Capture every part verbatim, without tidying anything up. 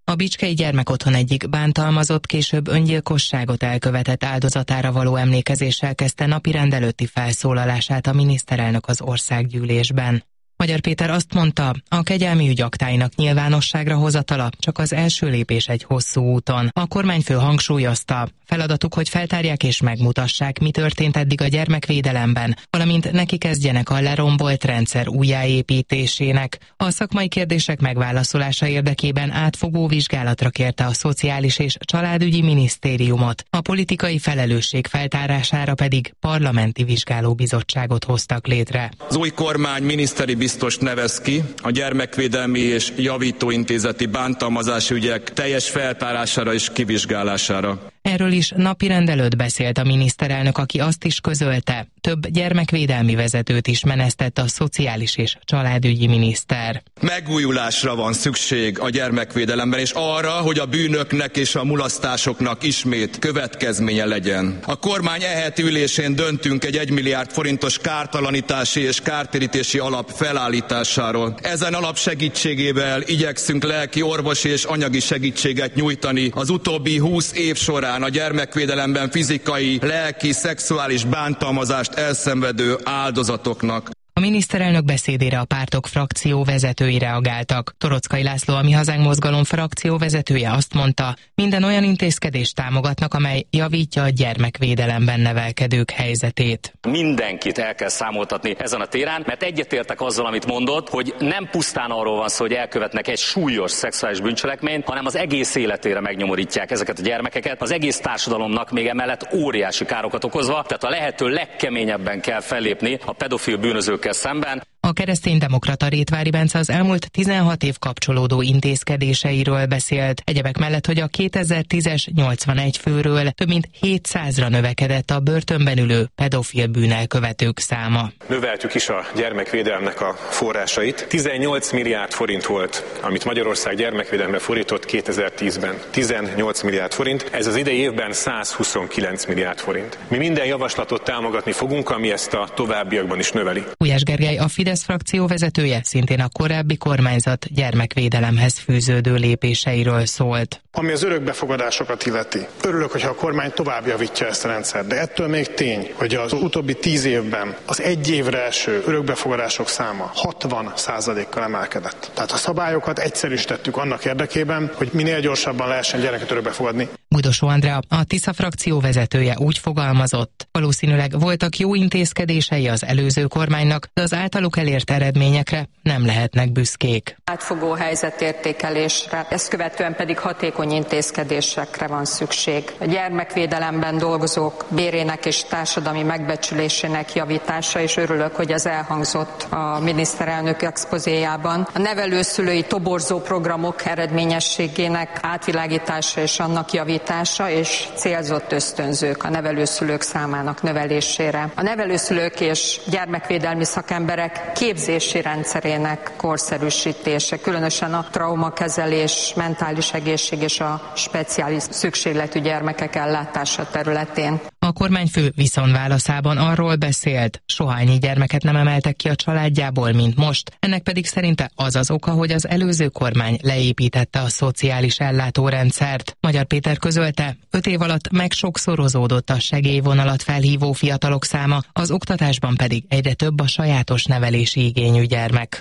A Bicskei Gyermekotthon egyik bántalmazott később öngyilkosságot elkövetett áldozatára való emlékezéssel kezdte napirend előtti felszólalását a miniszterelnök az országgyűlésben. Magyar Péter azt mondta, a kegyelmi ügy aktáinak nyilvánosságra hozatala csak az első lépés egy hosszú úton. A kormányfő hangsúlyozta, feladatuk, hogy feltárják és megmutassák, mi történt eddig a gyermekvédelemben, valamint neki kezdjenek a lerombolt rendszer újjáépítésének. A szakmai kérdések megválaszolása érdekében átfogó vizsgálatra kérte a Szociális és Családügyi Minisztériumot, a politikai felelősség feltárására pedig parlamenti vizsgálóbizottságot hoztak létre. Az új kormány miniszteri biztos nevez ki a gyermekvédelmi és javítóintézeti bántalmazási ügyek teljes feltárására és kivizsgálására. Erről is napirend előtt beszélt a miniszterelnök, aki azt is közölte, több gyermekvédelmi vezetőt is menesztett a Szociális és Családügyi miniszter. Megújulásra van szükség a gyermekvédelemben, és arra, hogy a bűnöknek és a mulasztásoknak ismét következménye legyen. A kormány e heti ülésén döntünk egy egymilliárd forintos kártalanítási és kártérítési alap felállításáról. Ezen alap segítségével igyekszünk lelki, orvosi és anyagi segítséget nyújtani az utóbbi húsz év során a gyermekvédelemben fizikai, lelki, szexuális bántalmazást elszenvedő áldozatoknak. A miniszterelnök beszédére a pártok frakció vezetői reagáltak. Toroczkai László, a Mi Hazánk mozgalom frakció vezetője azt mondta, minden olyan intézkedést támogatnak, amely javítja a gyermekvédelemben nevelkedők helyzetét. Mindenkit el kell számoltatni ezen a téren, mert egyetértek azzal, amit mondott, hogy nem pusztán arról van szó, hogy elkövetnek egy súlyos szexuális bűncselekményt, hanem az egész életére megnyomorítják ezeket a gyermekeket, az egész társadalomnak még emellett óriási károkat okozva, tehát a lehető legkeményebben kell fellépni a pedofil bűnözőkkel szemben. A kereszténydemokrata Rétvári Bence az elmúlt tizenhat év kapcsolódó intézkedéseiről beszélt. Egyebek mellett, hogy a kétezer-tízes nyolcvanegy főről több mint hétszázra növekedett a börtönben ülő pedofil bűnelkövetők száma. Növeltük is a gyermekvédelemnek a forrásait. tizennyolc milliárd forint volt, amit Magyarország gyermekvédelemre fordított kétezer-tízben. tizennyolc milliárd forint, ez az idei évben százhuszonkilenc milliárd forint. Mi minden javaslatot támogatni fogunk, ami ezt a továbbiakban is növeli. Gulyás Gergely, a Fidesz frakció vezetője, szintén a korábbi kormányzat gyermekvédelemhez fűződő lépéseiről szólt. Ami az örökbefogadásokat illeti. Örülök, hogyha a kormány tovább javítja ezt a rendszert, de ettől még tény, hogy az utóbbi tíz évben az egy évre eső örökbefogadások száma hatvan százalékkal emelkedett. Tehát a szabályokat egyszerűsítettük annak érdekében, hogy minél gyorsabban lehessen gyereket örökbefogadni. Budosó Andrea, a Tisza frakció vezetője úgy fogalmazott, valószínűleg voltak jó intézkedései az előző kormánynak, de az általuk elért eredményekre nem lehetnek büszkék. Átfogó helyzetértékelésre, ezt követően pedig hatékony intézkedésekre van szükség. A gyermekvédelemben dolgozók bérének és társadalmi megbecsülésének javítása, és örülök, hogy ez elhangzott a miniszterelnök expozéjában. A nevelőszülői toborzó programok eredményességének átvilágítása és annak javítása, és célzott ösztönzők a nevelőszülők számának növelésére. A nevelőszülők és gyermekvédelmi szakemberek képzési rendszerének korszerűsítése, különösen a traumakezelés, mentális egészség és a speciális szükségletű gyermekek ellátása területén. A kormányfő viszonválaszában arról beszélt, soha ennyi gyermeket nem emeltek ki a családjából, mint most, ennek pedig szerinte az az oka, hogy az előző kormány leépítette a szociális ellátórendszert. Magyar Péter közölte, öt év alatt meg sokszorozódott a segélyvonalat felhívó fiatalok száma, az oktatásban pedig egyre több a sajátos nevelési igényű gyermek.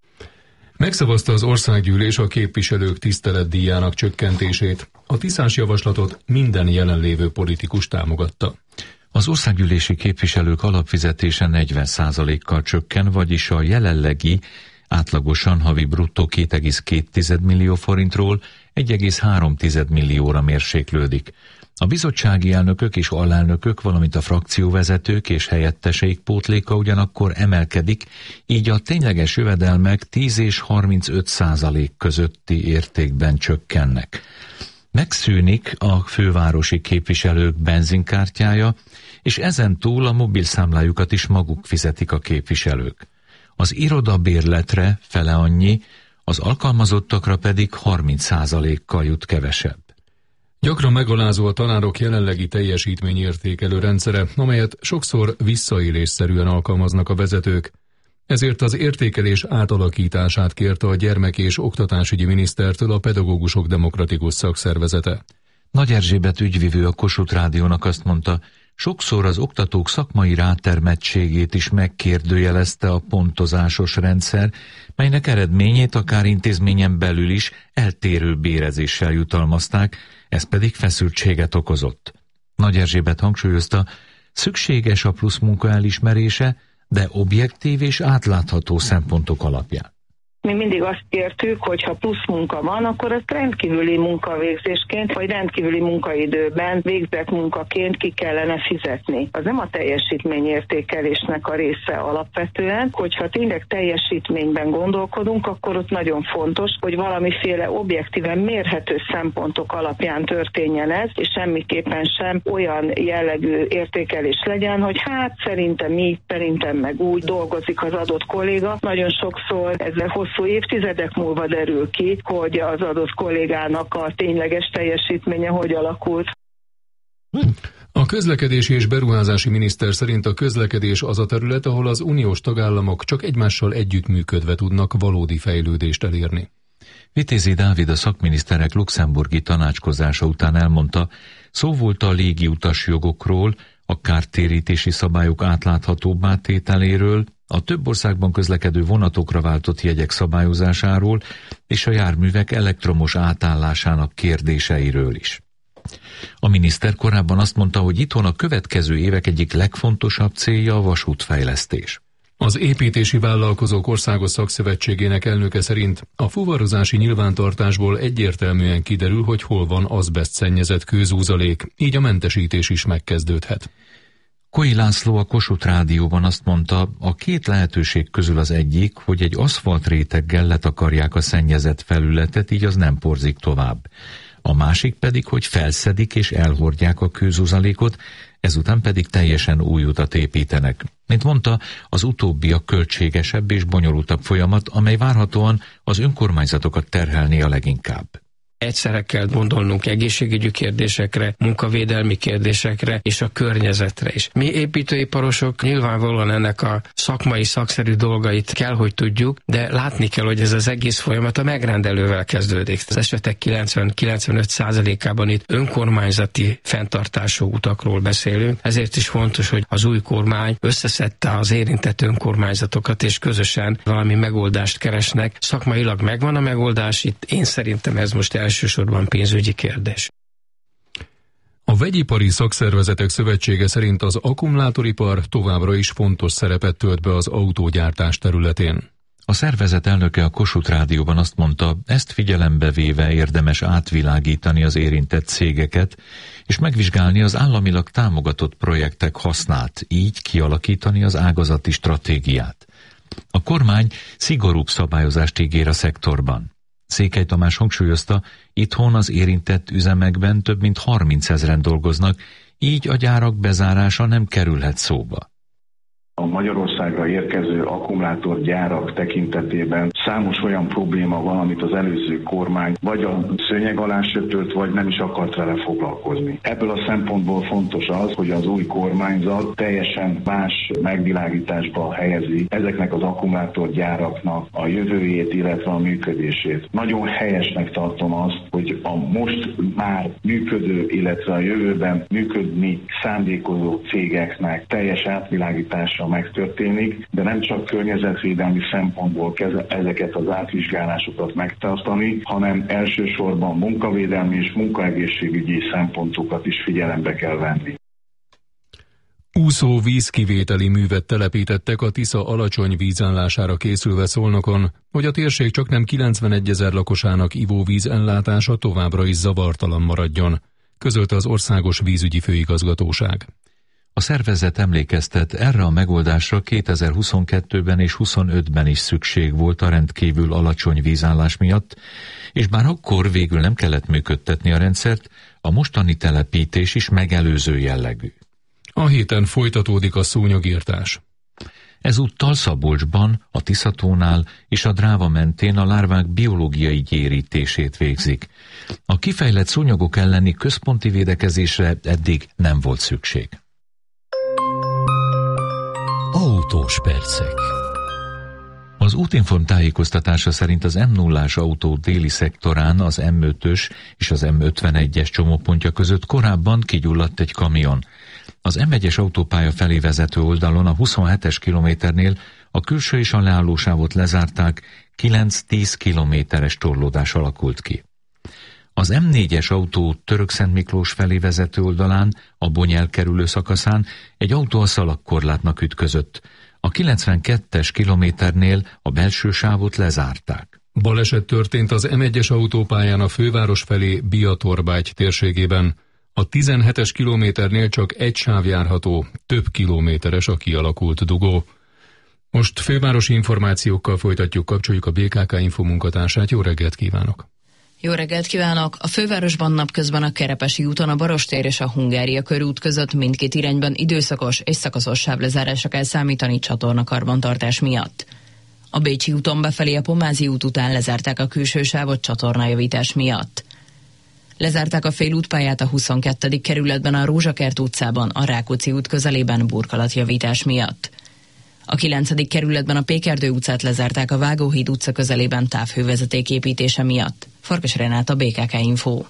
Megszavazta az országgyűlés a képviselők tiszteletdíjának csökkentését. A tisztás javaslatot minden jelenlévő politikus támogatta. Az országgyűlési képviselők alapfizetése negyven százalékkal csökken, vagyis a jelenlegi átlagosan havi bruttó két egész két millió forintról egy egész három millióra mérséklődik. A bizottsági elnökök és alelnökök, valamint a frakcióvezetők és helyetteseik pótléka ugyanakkor emelkedik, így a tényleges jövedelmek tíz és harmincöt százalék közötti értékben csökkennek. Megszűnik a fővárosi képviselők benzinkártyája, és ezen túl a mobilszámlájukat is maguk fizetik a képviselők. Az irodabérletre fele annyi, az alkalmazottakra pedig harminc százalékkal jut kevesebb. Gyakran megalázó a tanárok jelenlegi teljesítményértékelő rendszere, amelyet sokszor visszaélésszerűen alkalmaznak a vezetők. Ezért az értékelés átalakítását kérte a gyermek- és oktatásügyi minisztertől a Pedagógusok Demokratikus Szakszervezete. Nagy Erzsébet ügyvivő a Kossuth Rádiónak azt mondta, sokszor az oktatók szakmai rátermettségét is megkérdőjelezte a pontozásos rendszer, melynek eredményét akár intézményen belül is eltérő bérezéssel jutalmazták, ez pedig feszültséget okozott. Nagy Erzsébet hangsúlyozta, szükséges a plusz munka elismerése, de objektív és átlátható szempontok alapján. Mi mindig azt kértük, hogy ha plusz munka van, akkor azt rendkívüli munkavégzésként, vagy rendkívüli munkaidőben végzett munkaként ki kellene fizetni. Az nem a teljesítményértékelésnek a része alapvetően, hogyha tényleg teljesítményben gondolkodunk, akkor ott nagyon fontos, hogy valamiféle objektíven mérhető szempontok alapján történjen ez, és semmiképpen sem olyan jellegű értékelés legyen, hogy hát szerintem így, szerintem meg úgy dolgozik az adott kolléga. Nagyon sokszor ezzel hosszú évtizedek múlva derül ki, hogy az adott kollégának a tényleges teljesítménye hogy alakult. A közlekedési és beruházási miniszter szerint a közlekedés az a terület, ahol az uniós tagállamok csak egymással együttműködve tudnak valódi fejlődést elérni. Vitézi Dávid a szakminiszterek luxemburgi tanácskozása után elmondta, szó volt a légiutas jogokról, a kártérítési szabályok átláthatóbbá tételéről, a több országban közlekedő vonatokra váltott jegyek szabályozásáról és a járművek elektromos átállásának kérdéseiről is. A miniszter korábban azt mondta, hogy itthon a következő évek egyik legfontosabb célja a vasútfejlesztés. Az Építési Vállalkozók Országos Szakszövetségének elnöke szerint a fuvarozási nyilvántartásból egyértelműen kiderül, hogy hol van azbeszt szennyezett kőzúzalék, így a mentesítés is megkezdődhet. Koi László a Kossuth Rádióban azt mondta, a két lehetőség közül az egyik, hogy egy aszfaltréteggel letakarják a szennyezett felületet, így az nem porzik tovább. A másik pedig, hogy felszedik és elhordják a kőzúzalékot, ezután pedig teljesen új utat építenek. Mint mondta, az utóbbi a költségesebb és bonyolultabb folyamat, amely várhatóan az önkormányzatokat terhelné a leginkább. Egyszerre kell gondolnunk egészségügyi kérdésekre, munkavédelmi kérdésekre és a környezetre is. Mi építőiparosok nyilvánvalóan ennek a szakmai, szakszerű dolgait kell, hogy tudjuk, de látni kell, hogy ez az egész folyamat a megrendelővel kezdődik. Az esetek kilencven-kilencvenöt százalékában itt önkormányzati fenntartású utakról beszélünk, ezért is fontos, hogy az új kormány összeszedte az érintett önkormányzatokat, és közösen valami megoldást keresnek. Szakmailag megvan a megoldás, itt én szerintem ez most el elsősorban pénzügyi kérdés. A Vegyipari Szakszervezetek Szövetsége szerint az akkumulátoripar továbbra is fontos szerepet tölt be az autógyártás területén. A szervezet elnöke a Kossuth Rádióban azt mondta, ezt figyelembe véve érdemes átvilágítani az érintett cégeket, és megvizsgálni az államilag támogatott projektek hasznát, így kialakítani az ágazati stratégiát. A kormány szigorúbb szabályozást ígér a szektorban. Székely Tamás hangsúlyozta, itthon az érintett üzemekben több mint harmincezren dolgoznak, így a gyárak bezárása nem kerülhet szóba. A Magyarországra érkező akkumulátorgyárak tekintetében számos olyan probléma van, amit az előző kormány vagy a szőnyeg alá söpört, vagy nem is akart vele foglalkozni. Ebből a szempontból fontos az, hogy az új kormányzat teljesen más megvilágításba helyezi ezeknek az akkumulátorgyáraknak a jövőjét, illetve a működését. Nagyon helyesnek tartom azt, hogy a most már működő, illetve a jövőben működni szándékozó cégeknek teljes átvilágítása megtörténik, de nem csak környezetvédelmi szempontból kell ezeket az átvizsgálásokat megtartani, hanem elsősorban munkavédelmi és munkaegészségügyi szempontokat is figyelembe kell venni. Úszó vízkivételi művet telepítettek a Tisza alacsony vízállására készülve Szolnokon, hogy a térség csaknem kilencvenegyezer lakosának ivóvíz ellátása továbbra is zavartalan maradjon, közölte az Országos Vízügyi Főigazgatóság. A szervezet emlékeztet, erre a megoldásra kétezer-huszonkettőben és huszonötben is szükség volt a rendkívül alacsony vízállás miatt, és bár akkor végül nem kellett működtetni a rendszert, a mostani telepítés is megelőző jellegű. A héten folytatódik a szúnyogirtás. Ezúttal Szabolcsban, a Tiszatónál és a Dráva mentén a lárvák biológiai gyérítését végzik. A kifejlett szúnyogok elleni központi védekezésre eddig nem volt szükség. Autós percek. Az Útinform tájékoztatása szerint az em nullás autó déli szektorán az em ötös és az em ötvenegyes csomópontja között korábban kigyulladt egy kamion. Az em egyes autópálya felé vezető oldalon a huszonhetes kilométernél a külső és a leállósávot lezárták, kilenc-tíz kilométeres torlódás alakult ki. Az em négyes autó Törökszentmiklós felé vezető oldalán, a Bonyel kerülő szakaszán egy autó a szalagkorlátnak ütközött. A kilencvenkettes kilométernél a belső sávot lezárták. Baleset történt az em egyes autópályán a főváros felé Biatorbágy térségében. A tizenhetes kilométernél csak egy sáv járható, több kilométeres a kialakult dugó. Most fővárosi információkkal folytatjuk, kapcsoljuk a bé ká ká Info munkatársát. Jó reggelt kívánok! Jó reggelt kívánok! A fővárosban napközben a Kerepesi úton a Barostér és a Hungária körút között mindkét irányban időszakos és szakaszos sávlezárásra kell számítani csatornakarbantartás miatt. A Bécsi úton befelé a Pomázi út után lezárták a külső sávot csatornajavítás miatt. Lezárták a félútpályát a huszonkettedik kerületben a Rózsakert utcában, a Rákóczi út közelében burkolatjavítás miatt. A kilencedik kerületben a Pékerdő utcát lezárták a Vágóhíd utca közelében távhővezeték építése miatt. Farkas Renáta, bé ká ká Info.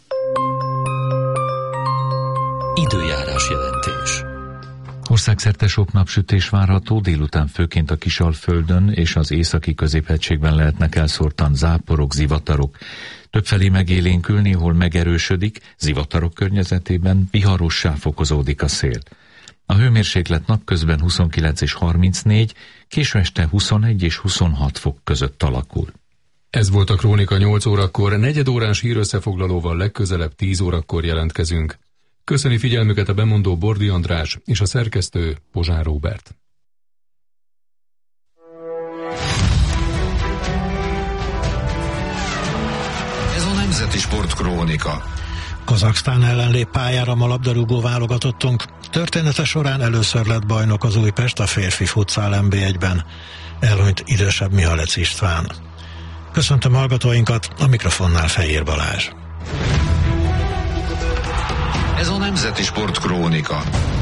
Időjárás jelentés. Országszerte sok napsütés várható, délután főként a Kisalföldön és az északi középhegységben lehetnek elszórtan záporok, zivatarok. Többfelé megélénkül, néhol megerősödik, zivatarok környezetében viharossá fokozódik a szél. A hőmérséklet napközben huszonkilenc és harmincnégy, késő este huszonegy és huszonhat fok között alakul. Ez volt a Krónika nyolc órakor, negyed órás hírösszefoglalóval legközelebb tíz órakor jelentkezünk. Köszöni figyelmüket a bemondó Bordi András és a szerkesztő Pozsár Róbert. Ez a Nemzeti Sport Krónika. Kazaksztán ellen lép pályára ma labdarúgó válogatottunk. Története során először lett bajnok az Újpest a férfi futszál en bé egyben. Elhunyt idősebb Mihalec István. Köszöntöm hallgatóinkat, a mikrofonnál Fejér Balázs. Ez a Nemzeti Sport Krónika.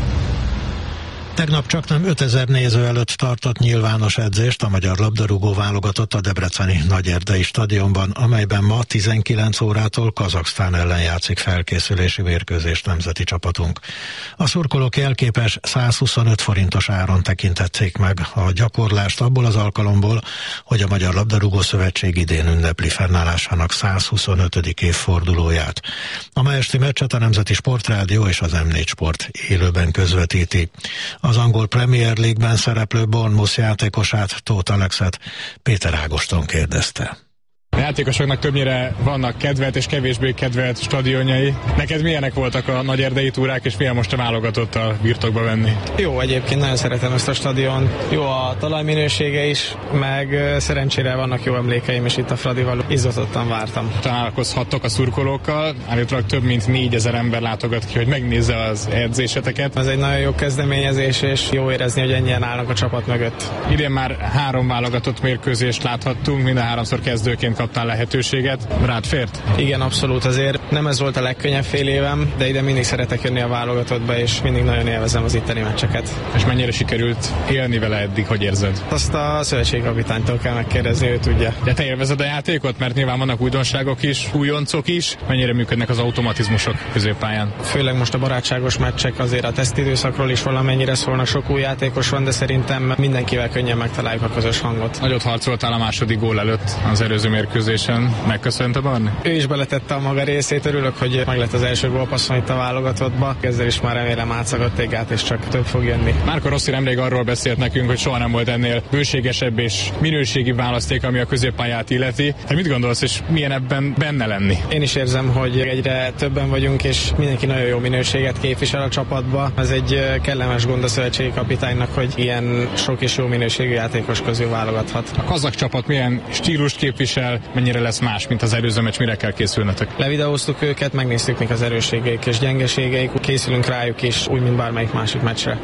Tegnap csaknem ötezer néző előtt tartott nyilvános edzést a magyar labdarúgó válogatott a debreceni Nagyerdei stadionban, amelyben ma tizenkilenc órától Kazaksztán ellen játszik felkészülési mérkőzés nemzeti csapatunk. A szurkolók jelképes százhuszonöt forintos áron tekintették meg a gyakorlást abból az alkalomból, hogy a Magyar Labdarúgó Szövetség idén ünnepli fennállásának százhuszonötödik évfordulóját. A ma esti meccset a Nemzeti Sportrádió és az em négy Sport élőben közvetíti. Az angol Premier League-ben szereplő Bournemouth játékosát, Tóth Alexet Péter Ágoston kérdezte. A játékosoknak többnyire vannak kedvelt és kevésbé kedvelt stadionjai. Neked milyenek voltak a nagyerdei túrák, és milyen most a válogatottal birtokba venni? Jó, egyébként nagyon szeretem ezt a stadion. Jó a talajminősége is, meg szerencsére vannak jó emlékeim, és itt a Fradival izgatottan vártam. Találkozhattok a szurkolókkal, állítólag több mint négyezer ember látogat ki, hogy megnézze az edzéseteket. Ez egy nagyon jó kezdeményezés, és jó érezni, hogy ennyien állnak a csapat mögött. Idén már három válogatott mérkőzést láthattunk, minden háromszor kezdőként kaptál lehetőséget. Rád fért? Igen, abszolút, azért nem ez volt a legkönnyebb fél évem, de ide mindig szeretek jönni a válogatottba, és mindig nagyon élvezem az itteni meccseket. És mennyire sikerült élni vele eddig, hogy érzed? Azt a szövetségkapitánytól kell megkérdezni, ő tudja. De te élvezed a játékot? Mert nyilván vannak újdonságok is, újoncok is. Mennyire működnek az automatizmusok középpályán? Főleg most a barátságos meccsek, azért a tesztidőszakról is valamennyire szólnak, sok új játékos van, de szerintem mindenkivel könnyen megtaláljuk a közös hangot. Nagyot harcoltál a második gól előtt az előző mérkőzésen. Megköszönte Barni? Ő is beletette a maga részét, örülök, hogy meg lett az első gólpasszon itt a válogatottba. Ezzel is már remélem átszakadt egy gát, és csak több fog jönni. Márko Rossi nemrég arról beszélt nekünk, hogy soha nem volt ennél bőségesebb és minőségi választék, ami a középpályát illeti. Hát mit gondolsz, és milyen ebben benne lenni? Én is érzem, hogy egyre többen vagyunk, és mindenki nagyon jó minőséget képvisel a csapatba. Ez egy kellemes gond a szövetségi kapitánynak, hogy ilyen sok és jó minőségű játékos közül válogathat. A kazak csapat milyen stílust képvisel, mennyire lesz más, mint az előző meccs, mire kell készülnetek? Levideóztuk őket, megnéztük, mik az erősségeik és gyengeségeik, készülünk rájuk is, úgy, mint bármelyik másik meccsre.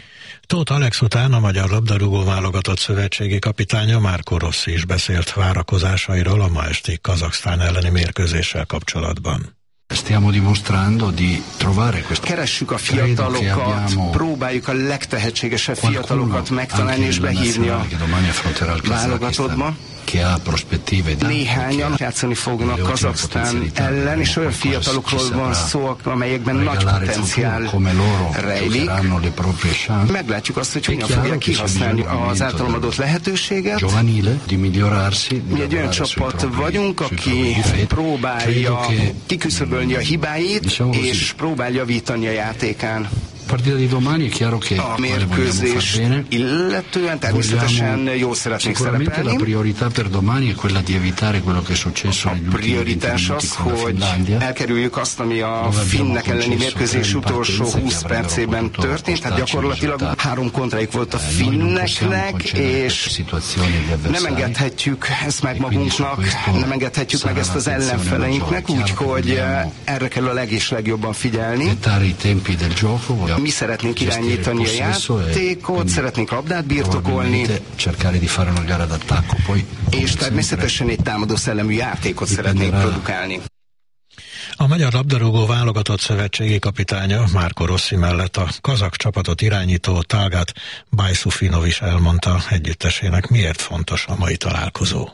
Tóth Alex után a Magyar Labdarúgó Válogatott szövetségi kapitánya Márko Rossi is beszélt várakozásairól a ma esti Kazaksztán elleni mérkőzéssel kapcsolatban. stiamo dimostrando di trovare questo. Keressük a fiatalokat, próbáljuk a legtehetségesebb fiatalokat megtalálni és behívni a válogatottba. Néhányan játszani fognak Kazaksztán ellen, és olyan fiatalokról van szó, amelyekben nagy potenciál rejlik. Meglátjuk azt, hogy hogyan fogják kihasználni az általam adott lehetőséget. Mi egy olyan csapat vagyunk, aki próbálja kiküszöbölni a hibáit, és próbál javítani a játékán. A mérkőzés illetően természetesen jól szeretnénk szerepelni. A prioritás az, hogy elkerüljük azt, ami a finnek elleni mérkőzés utolsó húsz percében történt, tehát gyakorlatilag három kontrájuk volt a finneknek, és nem engedhetjük ezt meg magunknak, nem engedhetjük meg ezt az ellenfeleinknek, úgyhogy erre kell a leg és legjobban figyelni. Mi szeretnénk irányítani a játékot, szeretnénk labdát birtokolni, és természetesen egy támadó szellemű játékot szeretnénk produkálni. A Magyar Labdarúgó Válogatott szövetségi kapitánya Márko Rossi mellett a kazak csapatot irányító Talgat Bajsufino is elmondta együttesének, miért fontos a mai találkozó.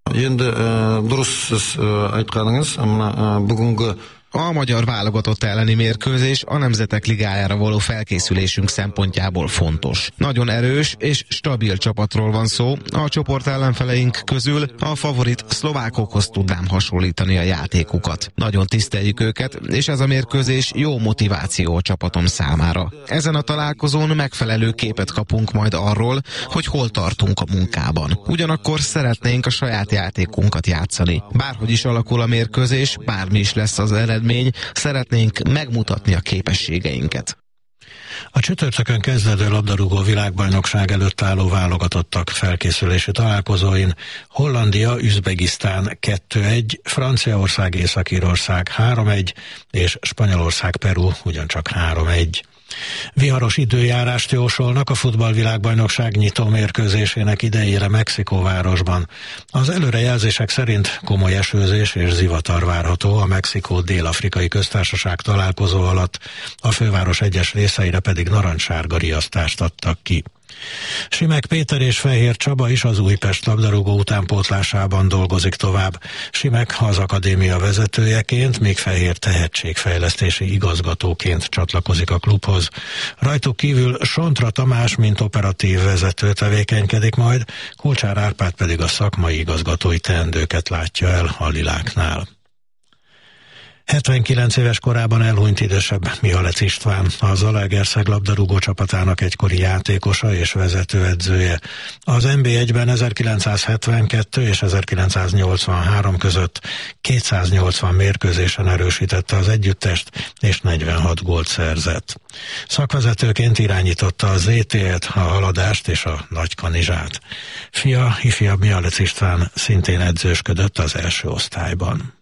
A magyar válogatott elleni mérkőzés a Nemzetek Ligájára való felkészülésünk szempontjából fontos. Nagyon erős és stabil csapatról van szó, a csoport ellenfeleink közül a favorit szlovákokhoz tudnám hasonlítani a játékukat. Nagyon tiszteljük őket, és ez a mérkőzés jó motiváció a csapatom számára. Ezen a találkozón megfelelő képet kapunk majd arról, hogy hol tartunk a munkában. Ugyanakkor szeretnénk a saját játékunkat játszani. Bárhogy is alakul a mérkőzés, bármi is lesz az eredmény, szeretnénk megmutatni a képességeinket. A csütörtökön kezdődő labdarúgó világbajnokság előtt álló válogatottak felkészülési találkozóin Hollandia, Üzbegisztán kettő egy, Franciaország, Észak-Írország három egy és Spanyolország, Peru ugyancsak három egy. Viharos időjárást jósolnak a futballvilágbajnokság nyitó mérkőzésének idejére Mexikóvárosban. Az előrejelzések szerint komoly esőzés és zivatar várható a Mexikó Dél-Afrikai Köztársaság találkozó alatt, a főváros egyes részeire pedig narancssárga riasztást adtak ki. Simek Péter és Fehér Csaba is az Újpest labdarúgó utánpótlásában dolgozik tovább. Simek az akadémia vezetőjeként, míg Fehér tehetségfejlesztési igazgatóként csatlakozik a klubhoz. Rajtuk kívül Sontra Tamás, mint operatív vezető tevékenykedik majd, Kulcsár Árpád pedig a szakmai igazgatói teendőket látja el a Liláknál. hetvenkilenc éves korában elhunyt idősebb Mihalec István, a Zalaegerszeg labdarúgó csapatának egykori játékosa és vezetőedzője. Az en bé egyben ezerkilencszázhetvenkettő és ezerkilencszáznyolcvanhárom között kétszáznyolcvan mérkőzésen erősítette az együttest, és negyvenhat gólt szerzett. Szakvezetőként irányította a zé té é-t, a Haladást és a Nagykanizsát. Fia, ifjabb Mihalec István szintén edzősködött az első osztályban.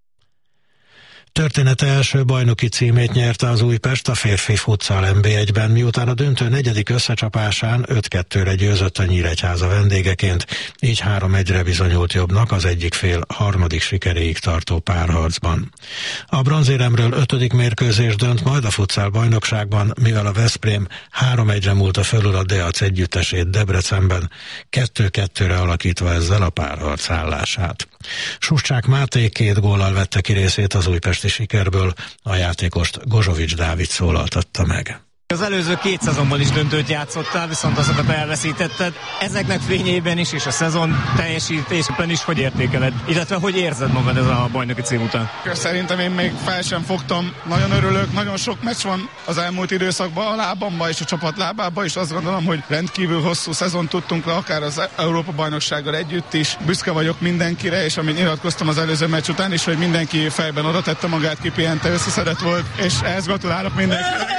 Története első bajnoki címét nyerte az Újpest a férfi futsal en bé egyben, miután a döntő negyedik összecsapásán öt kettőre győzött a Nyíregyháza vendégeként, így három egyre bizonyult jobbnak az egyik fél harmadik sikeréig tartó párharcban. A bronzéremről ötödik mérkőzés dönt majd a futsal bajnokságban, mivel a Veszprém három egyre múlta fölül a Deac együttesét Debrecenben, kettő kettőre alakítva ezzel a párharc állását. Suscsák Máté két góllal vette ki részét az újpesti sikerből, a játékost Gozsovics Dávid szólaltatta meg. Az előző két szezonban is döntőt játszottál, viszont azokat elveszítetted. Ezeknek fényében is, és a szezon teljesítésben is hogy értékeled? Illetve hogy érzed magad ez a bajnoki cím után? Szerintem én még fel sem fogtam. Nagyon örülök, nagyon sok meccs van az elmúlt időszakban a lábamba és a csapat lábába, és azt gondolom, hogy rendkívül hosszú szezon tudtunk le, akár az Európa-bajnoksággal együtt is. Büszke vagyok mindenkire, és amit nyilatkoztam az előző meccs után is, hogy mindenki fejben oda tette magát, kipihente, összeszedett volt, és ehhez gratulálok mindenkinek.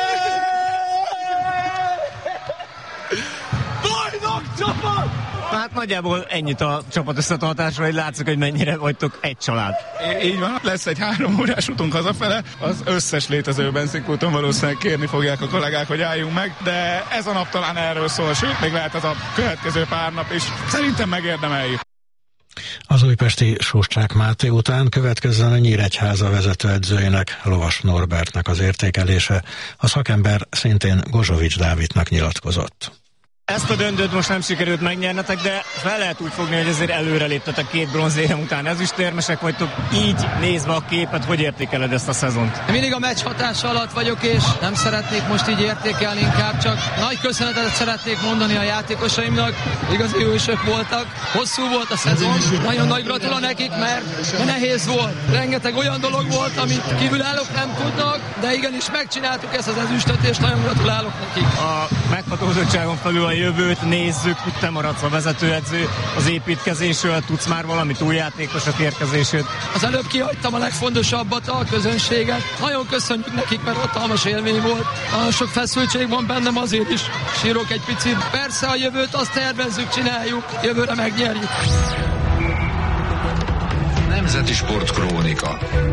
Hát nagyjából ennyit a csapat összetartásra, hogy látszik, hogy mennyire vagytok egy család. É, így van, lesz egy három órás utunk hazafele, az összes létező benzinkúton valószínűleg kérni fogják a kollégák, hogy álljunk meg, de ez a nap talán erről szól, sőt, még lehet ez a következő pár nap is. Szerintem megérdemeljük. Az újpesti Suscsák Máté után következzen a Nyíregyháza vezetőedzőjének, Lovas Norbertnek az értékelése. A szakember szintén Gozsovics Dávidnak nyilatkozott. Ezt a döntőt most nem sikerült megnyernetek, de fel lehet úgy fogni, hogy azért előre léptetek két bronzérem után ezüstérmesek vagytok. Így nézve a képet, hogy értékeled ezt a szezont? Mindig a meccs hatása alatt vagyok, és nem szeretnék most így értékelni, inkább csak nagy köszönetet szeretnék mondani a játékosaimnak. Igazi hősök voltak, hosszú volt a szezon, nagyon nagy gratula nekik, mert nehéz volt. Rengeteg olyan dolog volt, amit kívülállók nem tudnak, de igenis megcsináltuk ezt az ezüstöt, és nagyon gratulálok nekik. A meghatózottságon felül a jövőt nézzük, te maradsz a vezetőedző, az építkezésről tudsz már valamit, új játékosok érkezését? Az előbb kihagytam a legfontosabbat, a közönséget. Nagyon köszönjük nekik, mert hatalmas élmény volt. Nagyon sok feszültség van bennem, azért is sírok egy picit. Persze a jövőt azt tervezzük, csináljuk, jövőre megnyerjük. Nemzeti Sportkrónika.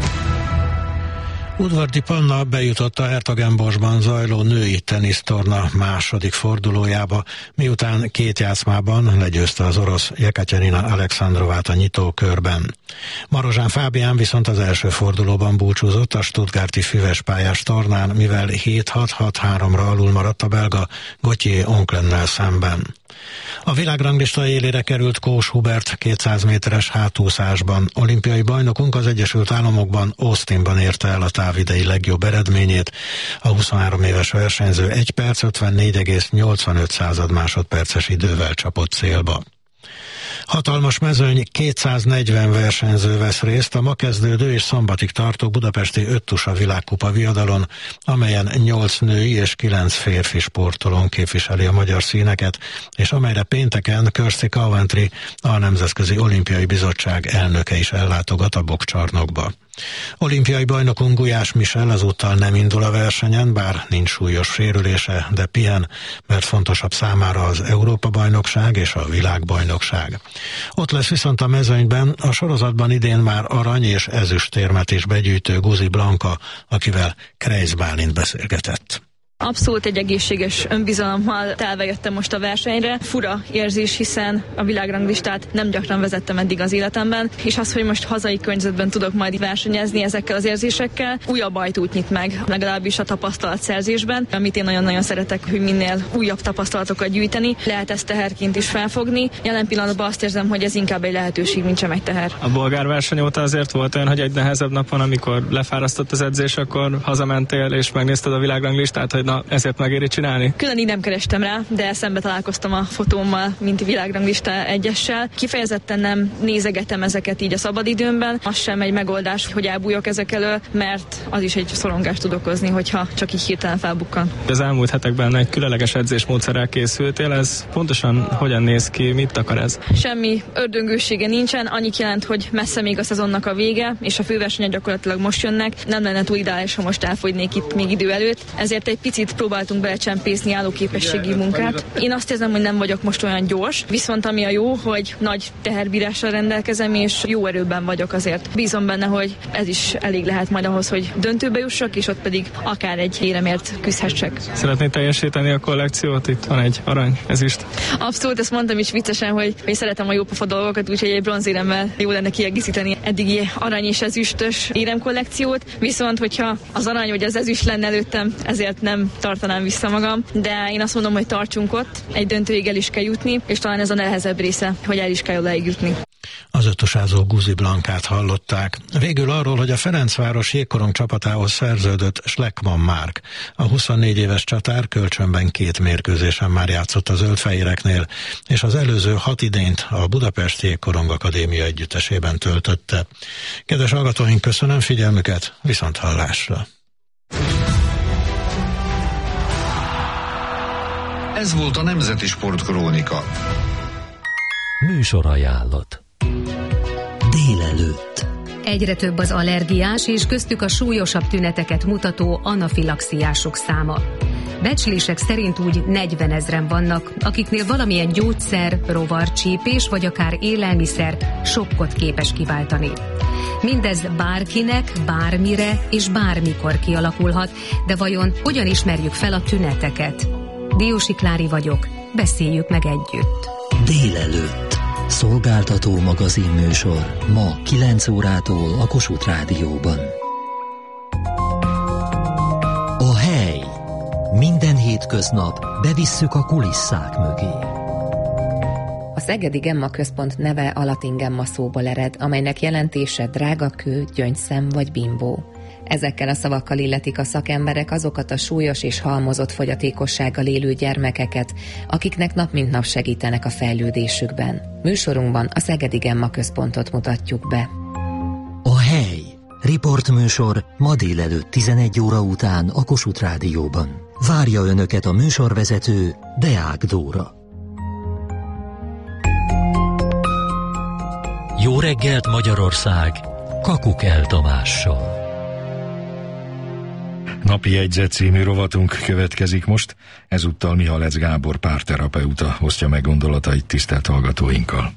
Udvardi Panna bejutott a Hertogenboschban zajló női tenisztorna második fordulójába, miután két játszmában legyőzte az orosz Jekaterina Alexandrovát a nyitókörben. Marozsán Fábián viszont az első fordulóban búcsúzott a stuttgarti füvespályás tornán, mivel hét hat hat háromra alul maradt a belga Gauthier Onklennel szemben. A világranglista élére került Kós Hubert kétszáz méteres hátúszásban. Olimpiai bajnokunk az Egyesült Államokban, Austinban érte el a távidei legjobb eredményét. A huszonhárom éves versenyző egy perc ötvennégy egész nyolcvanöt másodperces idővel csapott célba. Hatalmas mezőny, kétszáznegyven versenyző vesz részt a ma kezdődő és szombatig tartó budapesti öttusa világkupa viadalon, amelyen nyolc női és kilenc férfi sportolón képviseli a magyar színeket, és amelyre pénteken Kirsty Coventry, a Nemzetközi Olimpiai Bizottság elnöke is ellátogat a bokcsarnokba. Olimpiai bajnokunk Gulyás Michel azúttal nem indul a versenyen, bár nincs súlyos sérülése, de pihen, mert fontosabb számára az Európa-bajnokság és a világbajnokság. Ott lesz viszont a mezőnyben a sorozatban idén már arany és ezüstérmet is begyűjtő Guzi Blanka, akivel Kreisz Bálint beszélgetett. Abszolút egy egészséges önbizalommal telve jöttem most a versenyre. Fura érzés, hiszen a világranglistát nem gyakran vezettem eddig az életemben, és az, hogy most hazai környezetben tudok majd versenyezni ezekkel az érzésekkel, újabb ajtót nyit meg, legalábbis a tapasztalatszerzésben, amit én nagyon-nagyon szeretek, hogy minél újabb tapasztalatokat gyűjteni. Lehet ezt teherként is felfogni. Jelen pillanatban azt érzem, hogy ez inkább egy lehetőség, mint sem egy teher. A bolgár verseny óta azért volt olyan, hogy egy nehezebb napon, amikor lefárasztott az edzés, akkor hazamentél és megnézted a világranglistát, hogy na, ezért megéri csinálni? Külön így nem kerestem rá, de szembe találkoztam a fotómmal, mint világranglista egyessel. Kifejezetten nem nézegetem ezeket így a szabadidőmben. Az sem egy megoldás, hogy elbújok ezek elől, mert az is egy szorongást tud okozni, hogyha csak így hirtelen felbukkan. Az elmúlt hetekben egy különleges edzésmódszerrel készültél, ez pontosan hogyan néz ki, mit akar ez? Semmi ördöngősége nincsen, annyit jelent, hogy messze még a szezonnak a vége, és a főversenyek gyakorlatilag most jönnek. Nem lenne túl ideális, ha most elfogynék itt még idő előtt, ezért egy picit próbáltunk belecsempészni állóképességi munkát. Én azt érzem, hogy nem vagyok most olyan gyors, viszont ami a jó, hogy nagy teherbírással rendelkezem, és jó erőben vagyok azért. Bízom benne, hogy ez is elég lehet majd ahhoz, hogy döntőbe jussak, és ott pedig akár egy éremért küzdhessek. Szeretnéd teljesíteni a kollekciót? Itt van egy arany, ezüst. Abszolút, ezt mondtam is viccesen, hogy, hogy szeretem a jópofa dolgokat, úgyhogy egy bronzéremmel jó lenne kiegészíteni eddigi arany és ezüstös éremkollekciót, viszont hogyha az arany vagy az ezüst lenne előttem, ezért nem tartanám vissza magam, de én azt mondom, hogy tartsunk ott, egy döntőig el is kell jutni, és talán ez a nehezebb része, hogy el is kell odáig jutni. Az öttusázó Guzi Blankát hallották. Végül arról, hogy a Ferencváros jégkorong csapatához szerződött Schleckmann Márk. A huszonnégy éves csatár kölcsönben két mérkőzésen már játszott az zöldfehéreknél, és az előző hat idényt a Budapest Jégkorong Akadémia együttesében töltötte. Kedves hallgatóink, köszönöm figyelmüket, viszont hallásra! Ez volt a Nemzeti Sportkrónika. Műsorajánlat. Délelőtt. Egyre több az allergiás és köztük a súlyosabb tüneteket mutató anafilaxiások száma. Becslések szerint úgy negyvenezren vannak, akiknél valamilyen gyógyszer, rovar, csípés vagy akár élelmiszer sokkot képes kiváltani. Mindez bárkinek, bármire és bármikor kialakulhat, de vajon hogyan ismerjük fel a tüneteket? Diósi Klári vagyok, beszéljük meg együtt. Délelőtt. Szolgáltató magazinműsor ma kilenc órától a Kossuth Rádióban. A hely. Minden hétköznap bevisszük a kulisszák mögé. A Szegedi Gemma Központ neve a latin gemma szóból ered, amelynek jelentése drága kő, gyöngyszem vagy bimbó. Ezekkel a szavakkal illetik a szakemberek azokat a súlyos és halmozott fogyatékossággal élő gyermekeket, akiknek nap mint nap segítenek a fejlődésükben. Műsorunkban a Szegedi Gemma Központot mutatjuk be. A hely. Riportműsor ma délelőtt tizenegy óra után a Kossuth Rádióban. Várja Önöket a műsorvezető, Deák Dóra. Jó reggelt Magyarország, Kakukel Tamással. Napi jegyzet című rovatunk következik most, ezúttal Mihalec Gábor párterapeuta osztja meg gondolatait tisztelt hallgatóinkkal.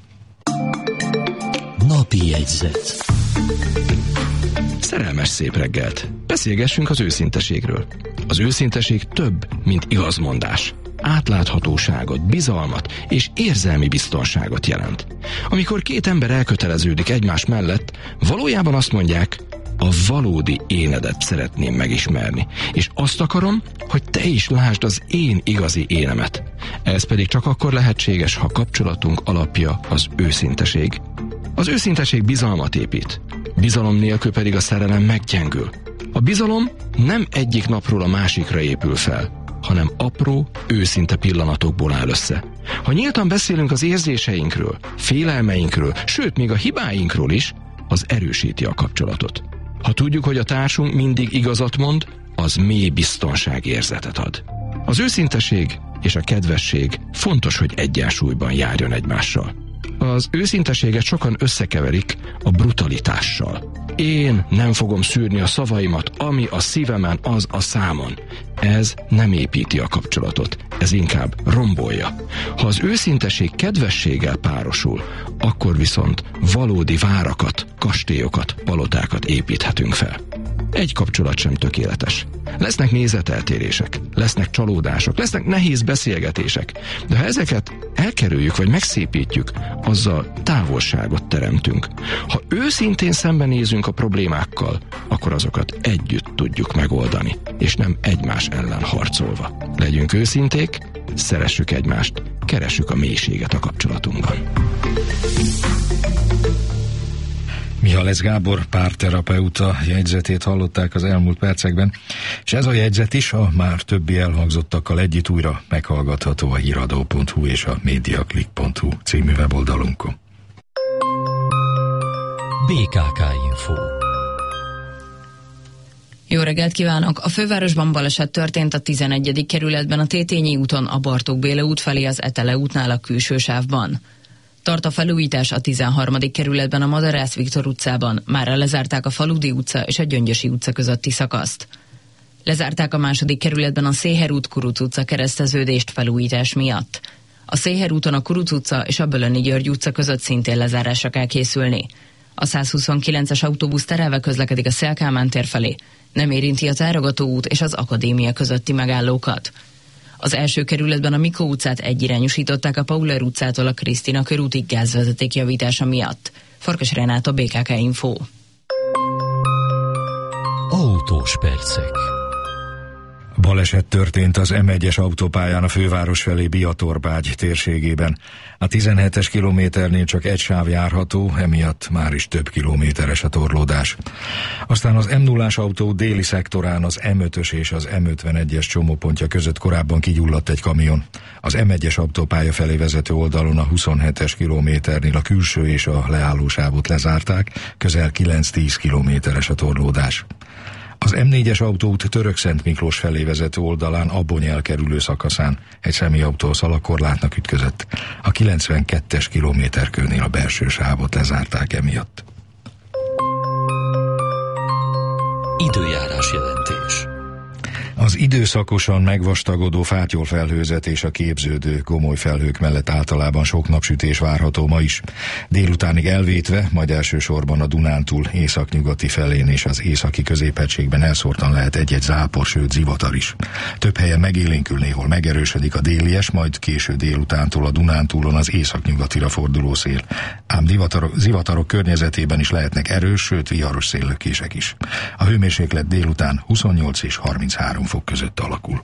Napi jegyzet. Szerelmes szép reggelt! Beszélgessünk az őszinteségről. Az őszinteség több, mint igazmondás. Átláthatóságot, bizalmat és érzelmi biztonságot jelent. Amikor két ember elköteleződik egymás mellett, valójában azt mondják, a valódi énedet szeretném megismerni, és azt akarom, hogy te is lásd az én igazi énemet. Ez pedig csak akkor lehetséges, ha kapcsolatunk alapja az őszinteség. Az őszinteség bizalmat épít, bizalom nélkül pedig a szerelem meggyengül. A bizalom nem egyik napról a másikra épül fel, hanem apró, őszinte pillanatokból áll össze. Ha nyíltan beszélünk az érzéseinkről, félelmeinkről, sőt még a hibáinkról is, az erősíti a kapcsolatot. Ha tudjuk, hogy a társunk mindig igazat mond, az mély biztonságérzetet ad. Az őszinteség és a kedvesség fontos, hogy egyensúlyban járjon egymással. Az őszinteséget sokan összekeverik a brutalitással. Én nem fogom szűrni a szavaimat, ami a szívemen, az a számon. Ez nem építi a kapcsolatot, ez inkább rombolja. Ha az őszinteség kedvességgel párosul, akkor viszont valódi várakat, kastélyokat, palotákat építhetünk fel. Egy kapcsolat sem tökéletes. Lesznek nézeteltérések, lesznek csalódások, lesznek nehéz beszélgetések, de ha ezeket elkerüljük vagy megszépítjük, azzal távolságot teremtünk. Ha őszintén szembenézünk a problémákkal, akkor azokat együtt tudjuk megoldani, és nem egymás ellen harcolva. Legyünk őszinték, szeressük egymást, keressük a mélységet a kapcsolatunkban. Mihalec Gábor párterapeuta jegyzetét hallották az elmúlt percekben, és ez a jegyzet is a már többi elhangzottakkal együtt újra meghallgatható a híradó pont hu és a mediaclick pont hu című weboldalunkon. bé ká ká Info. Jó reggelt kívánok! A fővárosban baleset történt a tizenegyedik kerületben a Tétényi úton a Bartók Béla út felé az Etele útnál a külső sávban. Tart a felújítás a tizenharmadik kerületben a Madarász Viktor utcában, mára lezárták a Faludi utca és a Gyöngyösi utca közötti szakaszt. Lezárták a második kerületben a Széher út Kuruc utca kereszteződést felújítás miatt. A Széher úton a Kuruc utca és a Bölöni György utca között szintén lezárásra kell készülni. A százhuszonkilences autóbusz terelve közlekedik a Széll Kálmán tér felé, nem érinti a Tárogató út és az Akadémia közötti megállókat. Az első kerületben a Mikó utcát egyirányosították a Pauler utcától a Krisztina körútig gázvezeték javítása miatt. Farkas Renáta, bé ká ká Info. Autós percek. Baleset történt az em egyes autópályán a főváros felé Biatorbágy térségében. A tizenhetes kilométernél csak egy sáv járható, emiatt már is több kilométeres a torlódás. Aztán az em nullás autó déli szektorán az em ötös és az em ötvenegyes csomópontja között korábban kigyulladt egy kamion. Az em egyes autópálya felé vezető oldalon a huszonhetes kilométernél a külső és a leállósávot lezárták, közel kilenc-tíz kilométeres a torlódás. Az em négyes autóút Törökszent Miklós felé vezető oldalán Abony elkerülő szakaszán egy személyautó a szalagkorlátnak ütközött. A kilencvenkettes kilométerkőnél a belső sávot lezárták emiatt. Időjárás jelentés. Az időszakosan megvastagodó fátyolfelhőzet és a képződő gomoly felhők mellett általában sok napsütés várható ma is. Délutánig elvétve, majd elsősorban a Dunántúl északnyugati felén és az északi középhegységben elszórtan lehet egy-egy zápor, sőt zivatar is. Több helyen megélénkül, néhol megerősödik a délies, majd késő délutántól a Dunántúlon az északnyugatira forduló szél. Ám zivatarok, zivatarok környezetében is lehetnek erős, sőt viharos széllökések is. A hőmérséklet délután huszonnyolc és harminchárom fok között alakul.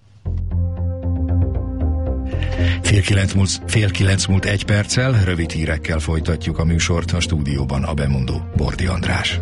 Fél kilenc, múlt, fél kilenc múlt egy perccel, rövid hírekkel folytatjuk a műsort, a stúdióban a bemondó Bordi András.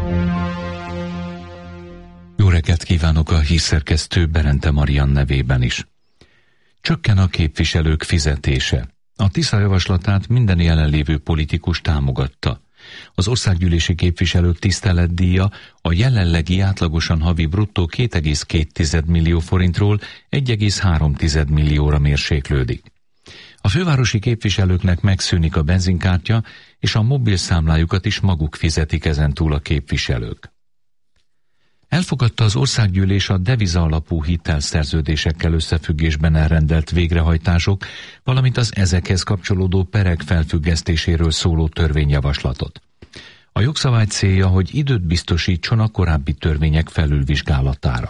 Jó reggelt kívánok a hírszerkesztő Berente Marian nevében is. Csökken a képviselők fizetése. A Tisza javaslatát minden jelenlévő politikus támogatta. Az országgyűlési képviselők tiszteletdíja a jelenlegi átlagosan havi bruttó két egész két millió forintról egy egész három millióra mérséklődik. A fővárosi képviselőknek megszűnik a benzinkártya, és a mobilszámlájukat is maguk fizetik ezentúl a képviselők. Elfogadta az országgyűlés a deviza alapú hitelszerződésekkel összefüggésben elrendelt végrehajtások, valamint az ezekhez kapcsolódó perek felfüggesztéséről szóló törvényjavaslatot. A jogszabály célja, hogy időt biztosítson a korábbi törvények felülvizsgálatára.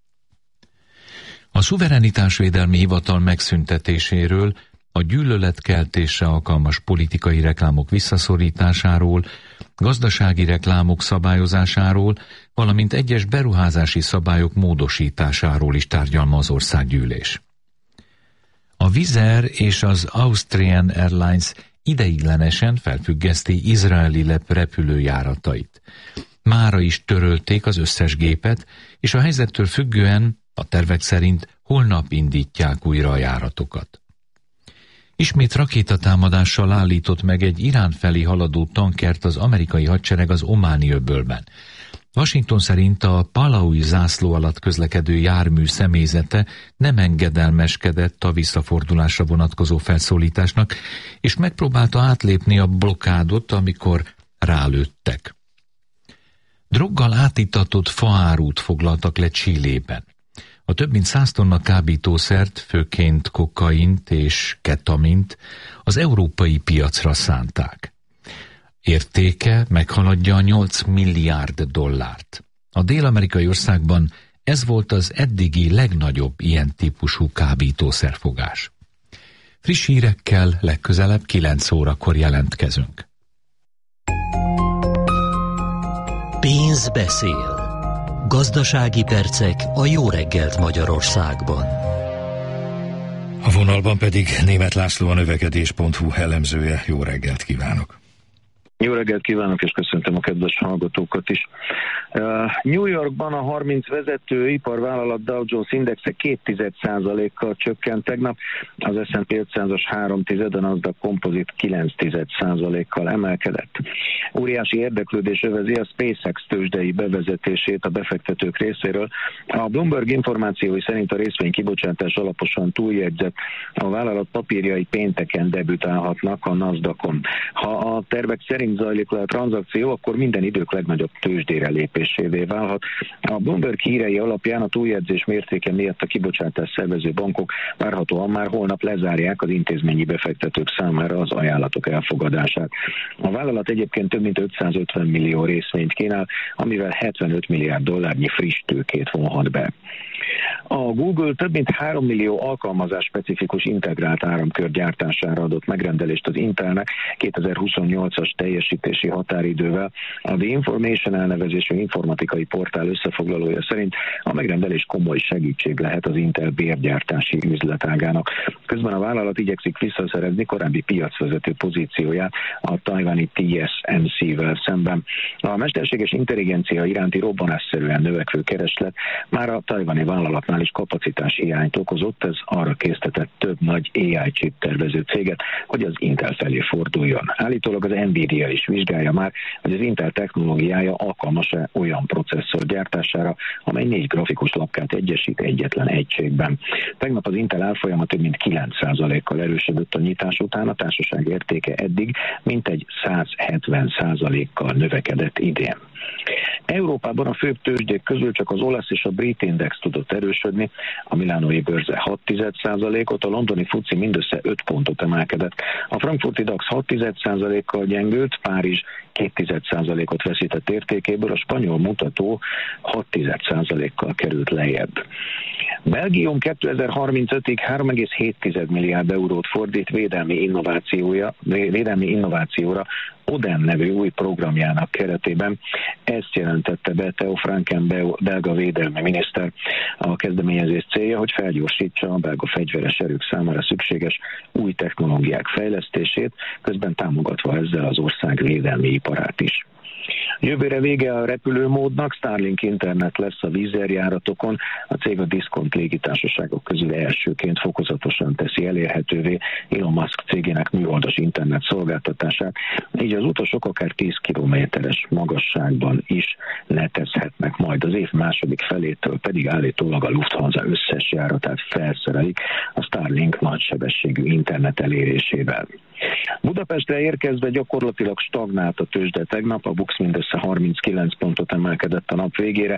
A szuverenitásvédelmi hivatal megszüntetéséről, a gyűlöletkeltésre alkalmas politikai reklámok visszaszorításáról, gazdasági reklámok szabályozásáról, valamint egyes beruházási szabályok módosításáról is tárgyal ma az országgyűlés. A Wizz Air és az Austrian Airlines ideiglenesen felfüggeszti izraeli repülőjáratait. Mára is törölték az összes gépet, és a helyzettől függően, a tervek szerint holnap indítják újra a járatokat. Ismét rakétatámadással állított meg egy Irán felé haladó tankert az amerikai hadsereg az Ománi öbölben. Washington szerint a Palaui zászló alatt közlekedő jármű személyzete nem engedelmeskedett a visszafordulásra vonatkozó felszólításnak, és megpróbálta átlépni a blokádot, amikor rálőttek. Droggal átítatott faárút foglaltak le Chilében. A több mint száz tonna kábítószert, főként kokaint és ketamint az európai piacra szánták. Értéke meghaladja a nyolc milliárd dollárt. A dél-amerikai országban ez volt az eddigi legnagyobb ilyen típusú kábítószerfogás. Friss hírekkel legközelebb kilenc órakor jelentkezünk. Pénz beszél. Gazdasági percek a Jó reggelt Magyarországban. A vonalban pedig Németh László, a növekedés pont hu elemzője. Jó reggelt kívánok! Jó reggelt kívánok, és köszöntöm a kedves hallgatókat is. Uh, New Yorkban a harminc vezető iparvállalat Dow Jones indexe két egész egy százalékkal csökkent tegnap, az es and pé ötszázas három tized, a Nasdaq Composite kilenc egész egy százalékkal emelkedett. Óriási érdeklődés övezi a SpaceX tőzsdei bevezetését a befektetők részéről. A Bloomberg információi szerint a részvény kibocsátás alaposan túljegyzett, a vállalat papírjai pénteken debütálhatnak a Nasdaqon. Ha a tervek szerint zajlik le a tranzakció, akkor minden idők legnagyobb tőzsdére lépésévé válhat. A Bloomberg hírei alapján a túljegyzés mértéke miatt a kibocsátás szervező bankok várhatóan már holnap lezárják az intézményi befektetők számára az ajánlatok elfogadását. A vállalat egyébként több mint ötszázötven millió részvényt kínál, amivel hetvenöt milliárd dollárnyi friss tőkét vonhat be. A Google több mint három millió alkalmazás specifikus integrált áramkör gyártására adott megrendelést az Intelnek kétezer-huszonnyolcas teljesítési határidővel. A The Information elnevezésű informatikai portál összefoglalója szerint a megrendelés komoly segítség lehet az Intel bérgyártási üzletágának. Közben a vállalat igyekszik visszaszerezni korábbi piacvezető pozícióját a tajvani té es em cé-vel szemben. A mesterséges intelligencia iránti robbanásszerűen növekvő kereslet már a tajvani vállalatnál is kapacitás hiányt okozott, ez arra késztetett több nagy á i chip tervező céget, hogy az Intel felé forduljon. Állítólag az Nvidia is vizsgálja már, hogy az Intel technológiája alkalmas-e olyan processzor gyártására, amely négy grafikus lapkát egyesít egyetlen egységben. Tegnap az Intel árfolyama több mint kilenc százalékkal erősödött a nyitás után, a társaság értéke eddig mintegy száz hetven százalékkal növekedett idén. Európában a főbb tőzsdék közül csak az olasz és a brit index tudott erősödni, a milánói bőrze hat egész egy százalékot, a londoni fuci mindössze öt pontot emelkedett, a frankfurti dax hat egész egy százalékkal gyengült, Párizs két egész egy százalékot veszített értékéből, a spanyol mutató hat egész egy százalékkal került lejjebb. Belgium kétezer-harmincötig három egész hét milliárd eurót fordít védelmi innovációja, védelmi innovációra Oden nevű új programjának keretében. Ezt jelentette be Theo Franken belga védelmi miniszter. A kezdeményezés célja, hogy felgyorsítsa a belga fegyveres erők számára szükséges új technológiák fejlesztését, közben támogatva ezzel az ország védelmi iparát is. Jövőre vége a repülőmódnak, Starlink internet lesz a Wizz Air járatokon, a cég a diszkont légitársaságok közül elsőként fokozatosan teszi elérhetővé Elon Musk cégének műholdas internet szolgáltatását, így az utasok akár tíz kilométeres magasságban is netezhetnek, majd az év második felétől pedig állítólag a Lufthansa összes járatát felszerelik a Starlink nagysebességű internet elérésével. Budapestre érkezve gyakorlatilag stagnált a tőzsde tegnap, a BUX mindössze harminckilenc pontot emelkedett a nap végére,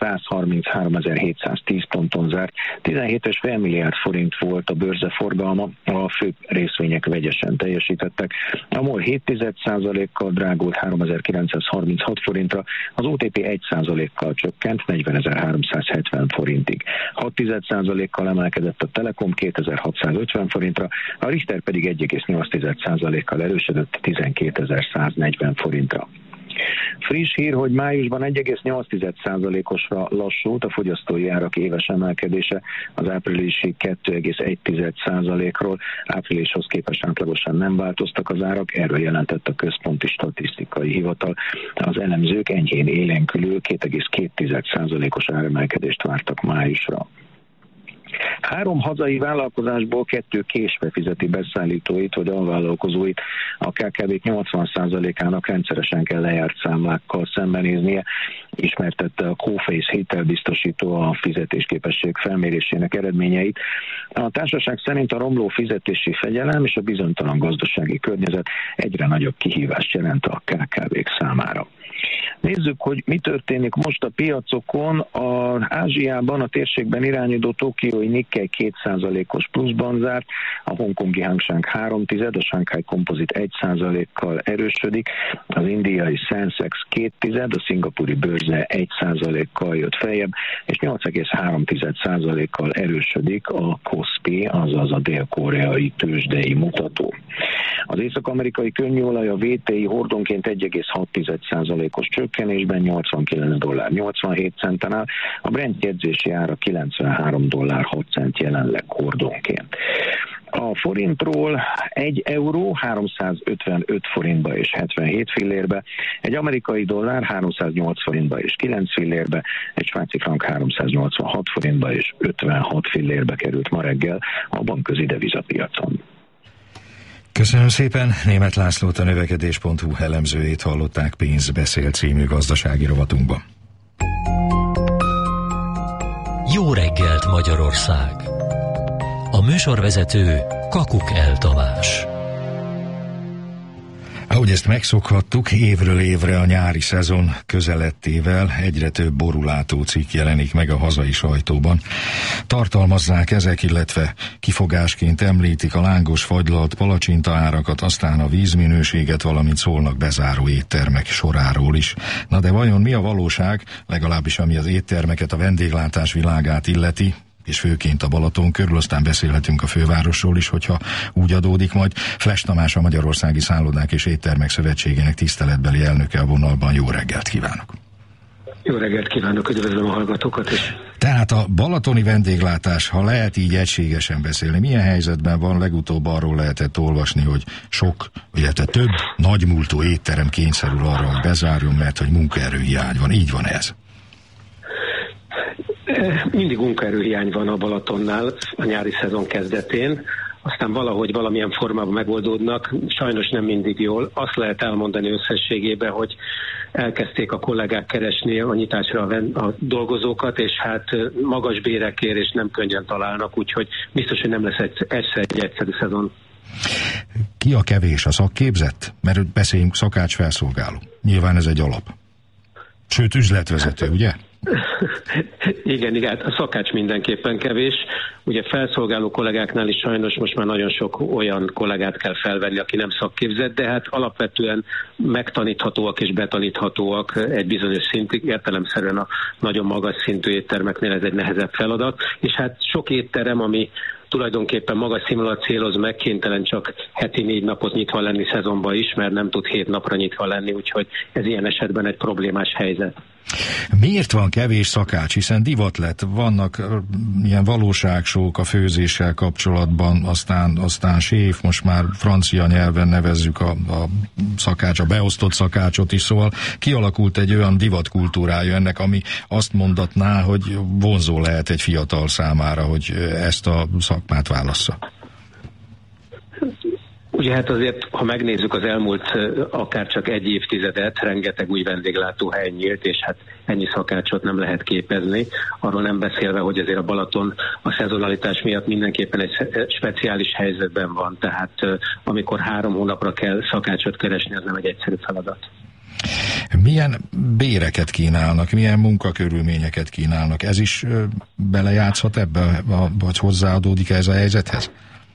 százharmincháromezer-hétszáztíz ponton zárt, tizenhét egész öt milliárd forint volt a bőrze forgalma, a főbb részvények vegyesen teljesítettek. A MOL hét egész egy százalékkal drágult háromezer-kilencszázharminchat forintra, az o té pé egy százalékkal csökkent negyvenezer-háromszázhetven forintig. hat egész egy százalékkal emelkedett a Telekom kétezer-hatszázötven forintra, a Richter pedig egy egész nyolc százalékkal erősödött tizenkétezer-száznegyven forintra. Friss hír, hogy májusban egy egész nyolc százalékosra lassult a fogyasztói árak éves emelkedése, az áprilisi két egész egy százalékról, áprilishoz képest átlagosan nem változtak az árak, erről jelentett a Központi Statisztikai Hivatal. Az elemzők enyhén élénkülő két egész két százalékos áremelkedést vártak májusra. Három hazai vállalkozásból kettő késve fizeti beszállítóit vagy alvállalkozóit, a ká ká vék nyolcvan százalékának rendszeresen kell lejárt számlákkal szembenéznie, ismertette a Coface hitelbiztosító a fizetésképesség felmérésének eredményeit. A társaság szerint a romló fizetési fegyelem és a bizonytalan gazdasági környezet egyre nagyobb kihívást jelent a ká ká vék számára. Nézzük, hogy mi történik most a piacokon. A Ázsiában, a térségben irányuló tokiói Nikkei két százalékos pluszban zárt, a hongkongi Hang Seng három tized, a Shanghai Composite egy százalékkal erősödik, az indiai Sensex két tized, a szingapúri bőrze egy százalékkal jött feljebb, és nyolc egész három százalékkal erősödik a Kospi, azaz a dél-koreai tőzsdei mutató. Az észak-amerikai könnyűolaj a vé té i hordonként egy egész hat százalékos csökkenésben nyolcvankilenc dollár nyolcvanhét centen áll, a Brent jegyzési ára kilencvenhárom dollár hat cent jelenleg hordonként. A forintról egy euró háromszázötvenöt forintba és hetvenhét fillérbe, egy amerikai dollár háromszáznyolc forintba és kilenc fillérbe, egy svájci frank háromszáznyolcvanhat forintba és ötvenhat fillérbe került ma reggel a bankközi devizapiacon. Köszönöm szépen, Németh Lászlót, a növekedés pont hu elemzőjét hallották Pénz beszél című gazdasági rovatunkban. Jó reggelt Magyarország! A műsorvezető Kakukell Tamás. Ahogy ezt megszokhattuk, évről évre a nyári szezon közelettével egyre több borulátó cikk jelenik meg a hazai sajtóban. Tartalmazzák ezek, illetve kifogásként említik a lángos fagylalt palacsinta árakat, aztán a vízminőséget, valamint szólnak bezáró éttermek soráról is. Na de vajon mi a valóság, legalábbis ami az éttermeket, a vendéglátás világát illeti, és főként a Balaton körül, aztán beszélhetünk a fővárosról is, hogyha úgy adódik majd. Flesch Tamás, a Magyarországi Szállodák és Éttermek Szövetségének tiszteletbeli elnöke a vonalban. Jó reggelt kívánok! Jó reggelt kívánok, üdvözlöm a hallgatókat is! Tehát a balatoni vendéglátás, ha lehet így egységesen beszélni, milyen helyzetben van? Legutóbb arról lehetett olvasni, hogy sok, illetve több nagymúltú étterem kényszerül arra, hogy bezárjon, mert hogy munkaerőhiány van. Így van ez? Mindig munkaerőhiány van a Balatonnál a nyári szezon kezdetén, aztán valahogy valamilyen formában megoldódnak, sajnos nem mindig jól. Azt lehet elmondani összességében, hogy elkezdték a kollégák keresni a nyitásra a, a dolgozókat, és hát magas bérekért és nem könnyen találnak, úgyhogy biztos, hogy nem lesz egy, egy egyszerű szezon. Ki a kevés, a szakképzett? Mert beszéljünk szakács felszolgáló. Nyilván ez egy alap. Sőt, üzletvezető, ugye? Igen, igen, a szakács mindenképpen kevés. Ugye felszolgáló kollégáknál is sajnos most már nagyon sok olyan kollégát kell felvenni, aki nem szakképzett, de hát alapvetően megtaníthatóak és betaníthatóak egy bizonyos szintig, értelemszerűen a nagyon magas szintű éttermeknél ez egy nehezebb feladat, és hát sok étterem, ami tulajdonképpen magas színvonalat céloz meg, kénytelen csak heti négy napot nyitva lenni szezonban is, mert nem tud hét napra nyitva lenni, úgyhogy ez ilyen esetben egy problémás helyzet. Miért van kevés szakács? Hiszen divat lett, vannak ilyen valóságsók a főzéssel kapcsolatban, aztán, aztán séf, most már francia nyelven nevezzük a, a szakács, a beosztott szakácsot is, szóval kialakult egy olyan divatkultúrája ennek, ami azt mondatná, hogy vonzó lehet egy fiatal számára, hogy ezt a szakmát válassza. Ugye hát azért, ha megnézzük az elmúlt akár csak egy évtizedet, rengeteg új vendéglátóhely nyílt, és hát ennyi szakácsot nem lehet képezni. Arról nem beszélve, hogy azért a Balaton a szezonalitás miatt mindenképpen egy speciális helyzetben van, tehát amikor három hónapra kell szakácsot keresni, az nem egy egyszerű feladat. Milyen béreket kínálnak, milyen munkakörülményeket kínálnak? Ez is belejátszhat ebbe, vagy hozzáadódik ez a helyzethez?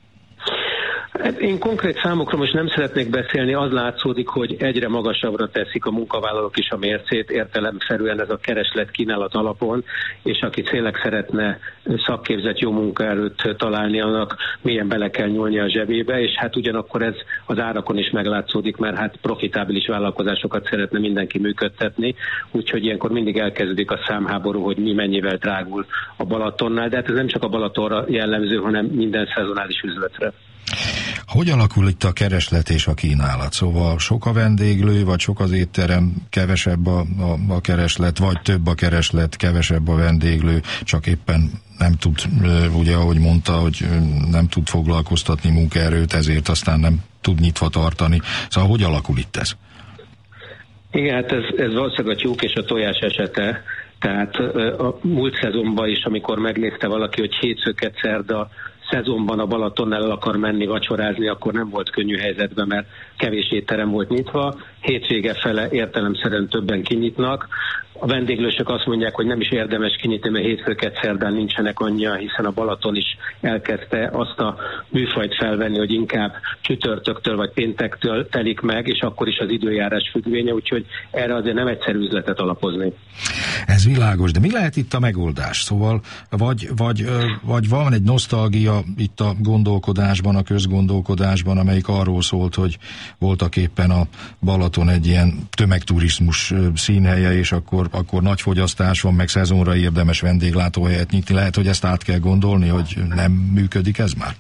Én konkrét számokról most nem szeretnék beszélni, az látszódik, hogy egyre magasabbra teszik a munkavállalók is a mércét, értelemszerűen ez a kereslet-kínálat alapon, és aki tényleg szeretne szakképzett jó munkaerőt találni, annak mélyen bele kell nyúlni a zsebébe, és hát ugyanakkor ez az árakon is meglátszódik, mert hát profitábilis vállalkozásokat szeretne mindenki működtetni, úgyhogy ilyenkor mindig elkezdődik a számháború, hogy mi mennyivel drágul a Balatonnál, de hát ez nem csak a Balatonra jellemző, hanem minden szezonális üzletre. Hogy alakul itt a kereslet és a kínálat? Szóval sok a vendéglő, vagy sok az étterem, kevesebb a, a, a kereslet, vagy több a kereslet, kevesebb a vendéglő, csak éppen nem tud, ugye ahogy mondta, hogy nem tud foglalkoztatni munkaerőt, ezért aztán nem tud nyitva tartani. Szóval hogy alakul itt ez? Igen, hát ez, ez valószínűleg a tyúk és a tojás esete. Tehát a múlt szezonban is, amikor megnézte valaki, hogy hétfőket szerda szezonban a Balatonnál el akar menni vacsorázni, akkor nem volt könnyű helyzetben, mert kevés étterem volt nyitva. Hétvége fele értelemszerűen többen kinyitnak. A vendéglősök azt mondják, hogy nem is érdemes kinyitni, mert hétfőket szerdán nincsenek annyian, hiszen a Balaton is elkezdte azt a műfajt felvenni, hogy inkább csütörtöktől vagy péntektől telik meg, és akkor is az időjárás függvénye, úgyhogy erre azért nem egyszerű üzletet alapozni. Ez világos, de mi lehet itt a megoldás? Szóval vagy, vagy, vagy van egy nosztalgia itt a gondolkodásban, a közgondolkodásban, amelyik arról szólt, hogy voltak éppen a Balaton egy ilyen tömegturizmus színhelye, és akkor, akkor nagy fogyasztás van, meg szezonra érdemes vendéglátóhelyet nyitni. Lehet, hogy ezt át kell gondolni, hogy nem működik ez már?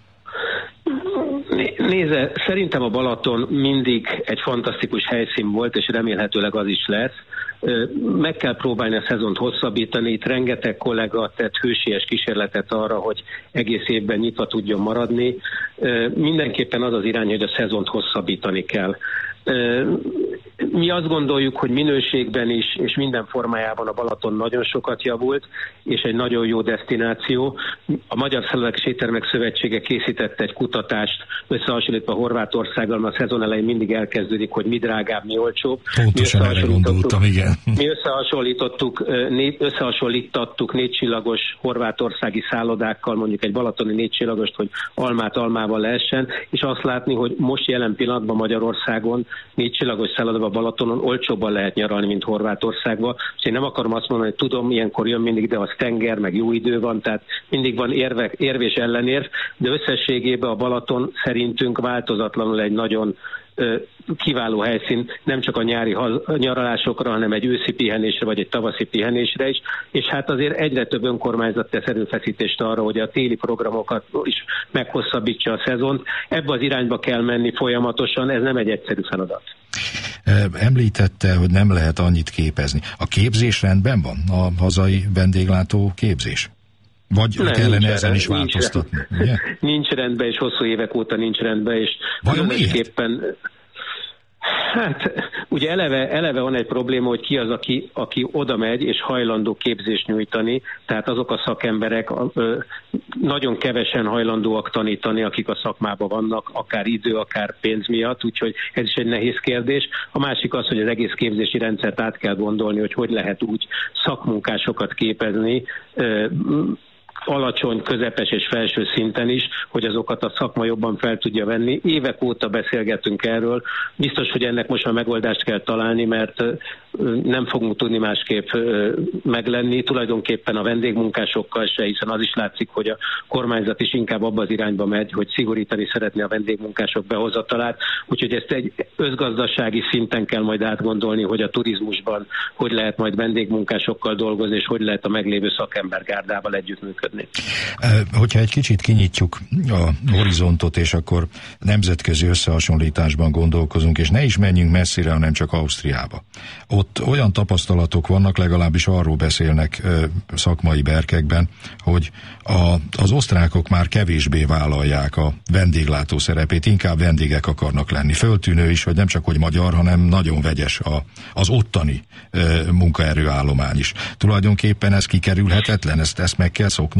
Nézze, szerintem a Balaton mindig egy fantasztikus helyszín volt, és remélhetőleg az is lesz. Meg kell próbálni a szezont hosszabbítani, itt rengeteg kollega tett hősies kísérletet arra, hogy egész évben nyitva tudjon maradni. Mindenképpen az az irány, hogy a szezont hosszabbítani kell. Mi azt gondoljuk, hogy minőségben is, és minden formájában a Balaton nagyon sokat javult, és egy nagyon jó desztináció. A Magyar Szállodák és Éttermek Szövetsége készített egy kutatást, összehasonlítva Horvátországgal, mert a szezon elején mindig elkezdődik, hogy mi drágább, mi olcsóbb. Pontosan erre gondoltam, igen. Mi összehasonlítottuk, összehasonlítottuk négycsillagos horvátországi szállodákkal, mondjuk egy balatoni négycsillagost, hogy almát almával lehessen, és azt látni, hogy most jelen pillanatban Magyarországon négycsillagos szállodában Balatonon olcsóbban lehet nyaralni, mint Horvátországban. És én nem akarom azt mondani, hogy tudom, ilyenkor jön mindig, de az tenger, meg jó idő van, tehát mindig van érve, érv és ellenérv, de összességében a Balaton szerintünk változatlanul egy nagyon kiváló helyszín, nem csak a nyári nyaralásokra, hanem egy őszi pihenésre, vagy egy tavaszi pihenésre is, és hát azért egyre több önkormányzat tesz erőfeszítést arra, hogy a téli programokat is meghosszabbítsa a szezont. Ebbe az irányba kell menni folyamatosan, ez nem egy egyszerű feladat. Említette, hogy nem lehet annyit képezni. A képzés rendben van? A hazai vendéglátó képzés? Vagy nem, kellene ezen is változtatni? Nincs, nincs rendben, és hosszú évek óta nincs rendben, és vajon miért? Hát ugye eleve, eleve van egy probléma, hogy ki az, aki, aki oda megy és hajlandó képzést nyújtani, tehát azok a szakemberek ö, nagyon kevesen hajlandóak tanítani, akik a szakmában vannak, akár idő, akár pénz miatt, úgyhogy ez is egy nehéz kérdés. A másik az, hogy az egész képzési rendszert át kell gondolni, hogy hogy lehet úgy szakmunkásokat képezni, ö, alacsony, közepes és felső szinten is, hogy azokat a szakma jobban fel tudja venni. Évek óta beszélgetünk erről. Biztos, hogy ennek most már megoldást kell találni, mert nem fogunk tudni másképp meglenni. Tulajdonképpen a vendégmunkásokkal se, hiszen az is látszik, hogy a kormányzat is inkább abba az irányba megy, hogy szigorítani szeretné a vendégmunkások behozatalát. Úgyhogy ezt egy összgazdasági szinten kell majd átgondolni, hogy a turizmusban hogy lehet majd vendégmunkásokkal dolgozni, és hogy lehet a meglévő szakembergárdával együttműködni. Hogyha egy kicsit kinyitjuk a horizontot, és akkor nemzetközi összehasonlításban gondolkozunk, és ne is menjünk messzire, hanem csak Ausztriába. Ott olyan tapasztalatok vannak, legalábbis arról beszélnek ö, szakmai berkekben, hogy a, az osztrákok már kevésbé vállalják a vendéglátó szerepét, inkább vendégek akarnak lenni. Föltűnő is, hogy nem csak hogy magyar, hanem nagyon vegyes a, az ottani ö, munkaerőállomány is. Tulajdonképpen ez kikerülhetetlen, ezt, ezt meg kell szoknunk.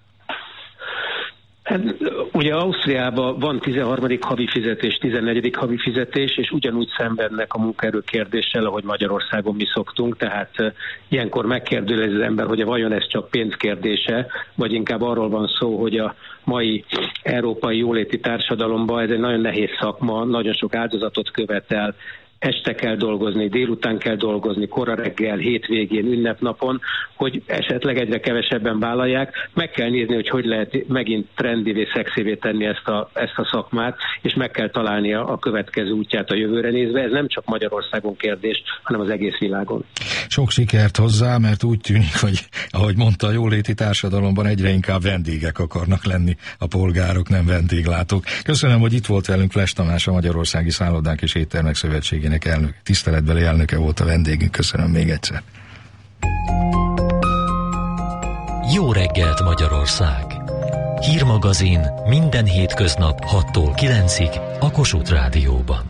Hát, ugye Ausztriában van tizenharmadik havi fizetés, tizennegyedik havi fizetés, és ugyanúgy szenvednek a munkaerő kérdéssel, ahogy Magyarországon mi szoktunk, tehát uh, ilyenkor megkérdőjelezi az ember, hogy vajon ez csak pénzkérdése, vagy inkább arról van szó, hogy a mai európai jóléti társadalomban ez egy nagyon nehéz szakma, nagyon sok áldozatot követel, este kell dolgozni, délután kell dolgozni, kora reggel, hétvégén, ünnepnapon, hogy esetleg egyre kevesebben vállalják. Meg kell nézni, hogy hogy lehet megint trendivé, szexivé tenni ezt a, ezt a szakmát, és meg kell találni a, a következő útját a jövőre nézve. Ez nem csak Magyarországon kérdés, hanem az egész világon. Sok sikert hozzá, mert úgy tűnik, hogy ahogy mondta, a jóléti társadalomban egyre inkább vendégek akarnak lenni a polgárok, nem vendéglátók. Köszönöm, hogy itt volt velünk Flesch Tamás, a Magyarországi Szállodák és Éttermek Szövetségének elnök, tiszteletbeli elnöke volt a vendégünk. Köszönöm még egyszer. Jó reggelt, Magyarország! Hírmagazin minden hétköznap hattól kilencig a Kossuth Rádióban.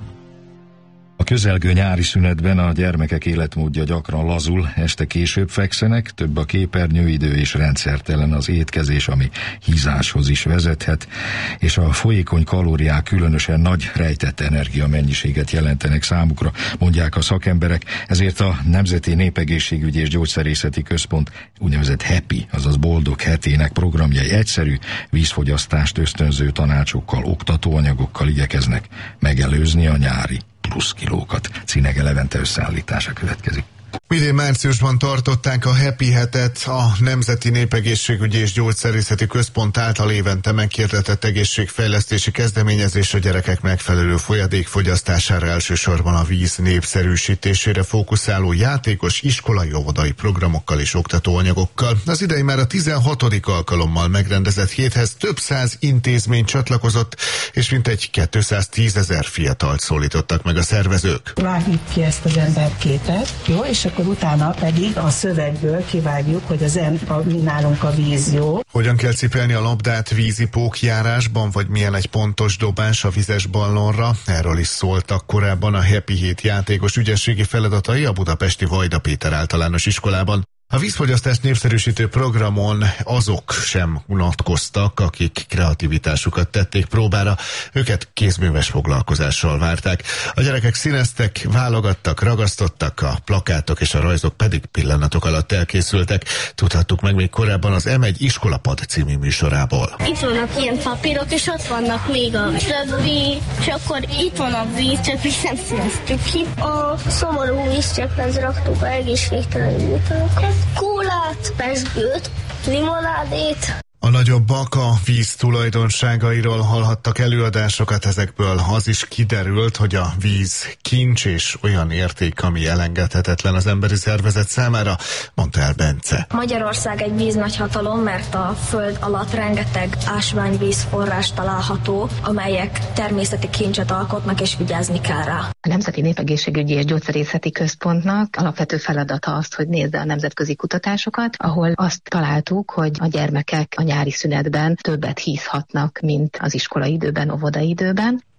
A közelgő nyári szünetben a gyermekek életmódja gyakran lazul, este később fekszenek, több a képernyőidő és rendszertelen az étkezés, ami hízáshoz is vezethet, és a folyékony kalóriák különösen nagy rejtett energiamennyiséget jelentenek számukra, mondják a szakemberek, ezért a Nemzeti Népegészségügyi és Gyógyszerészeti Központ úgynevezett happy, azaz boldog hetének programjai egyszerű, vízfogyasztást ösztönző tanácsokkal, oktatóanyagokkal igyekeznek megelőzni a nyári pluszkilókat. Cinege Levente összeállítása következik. Idén márciusban tartották a Happy hetet, a Nemzeti Népegészségügyi és Gyógyszerészeti Központ által évente meghirdetett egészségfejlesztési kezdeményezés a gyerekek megfelelő folyadékfogyasztására, elsősorban a víz népszerűsítésére fókuszáló játékos iskolai óvodai programokkal és oktatóanyagokkal. Az idei már a tizenhatodik alkalommal megrendezett héthez több száz intézmény csatlakozott, és mintegy kétszáztízezer fiatalt szólítottak meg a szervezők. Vágjuk ki ezt az emberképet, jó, és akkor utána pedig a szövegből kivágjuk, hogy az em, a, mi nálunk a víz jó. Hogyan kell cipelni a labdát vízi pókjárásban, vagy milyen egy pontos dobás a vizes ballonra? Erről is szóltak korábban a Happy hét játékos ügyességi feladatai a budapesti Vajda Péter általános iskolában. A vízfogyasztást népszerűsítő programon azok sem unatkoztak, akik kreativitásukat tették próbára, őket kézműves foglalkozással várták. A gyerekek színeztek, válogattak, ragasztottak, a plakátok és a rajzok pedig pillanatok alatt elkészültek. Tudhattuk meg még korábban az em egy Iskolapad című műsorából. Itt vannak ilyen papírok, és ott vannak még a többi, és akkor itt van a víz, csak mi nem színeztük ki. A szomorú vízcsepphez raktuk a egészségtelen műtorokat. Kólát, pezsgőt, limonádét. A nagyobbak a víz tulajdonságairól hallhattak előadásokat, ezekből az is kiderült, hogy a víz kincs és olyan érték, ami elengedhetetlen az emberi szervezet számára, mondta el Bence. Magyarország egy víznagyhatalom, mert a föld alatt rengeteg ásványvízforrás található, amelyek természeti kincset alkotnak, és vigyázni kell rá. A Nemzeti Népegészségügyi és Gyógyszerészeti Központnak alapvető feladata az, hogy nézze a nemzetközi kutatásokat, ahol azt találtuk, hogy a gyermekek a nyári szünetben többet hízhatnak, mint az iskolai időben, óvodai időben.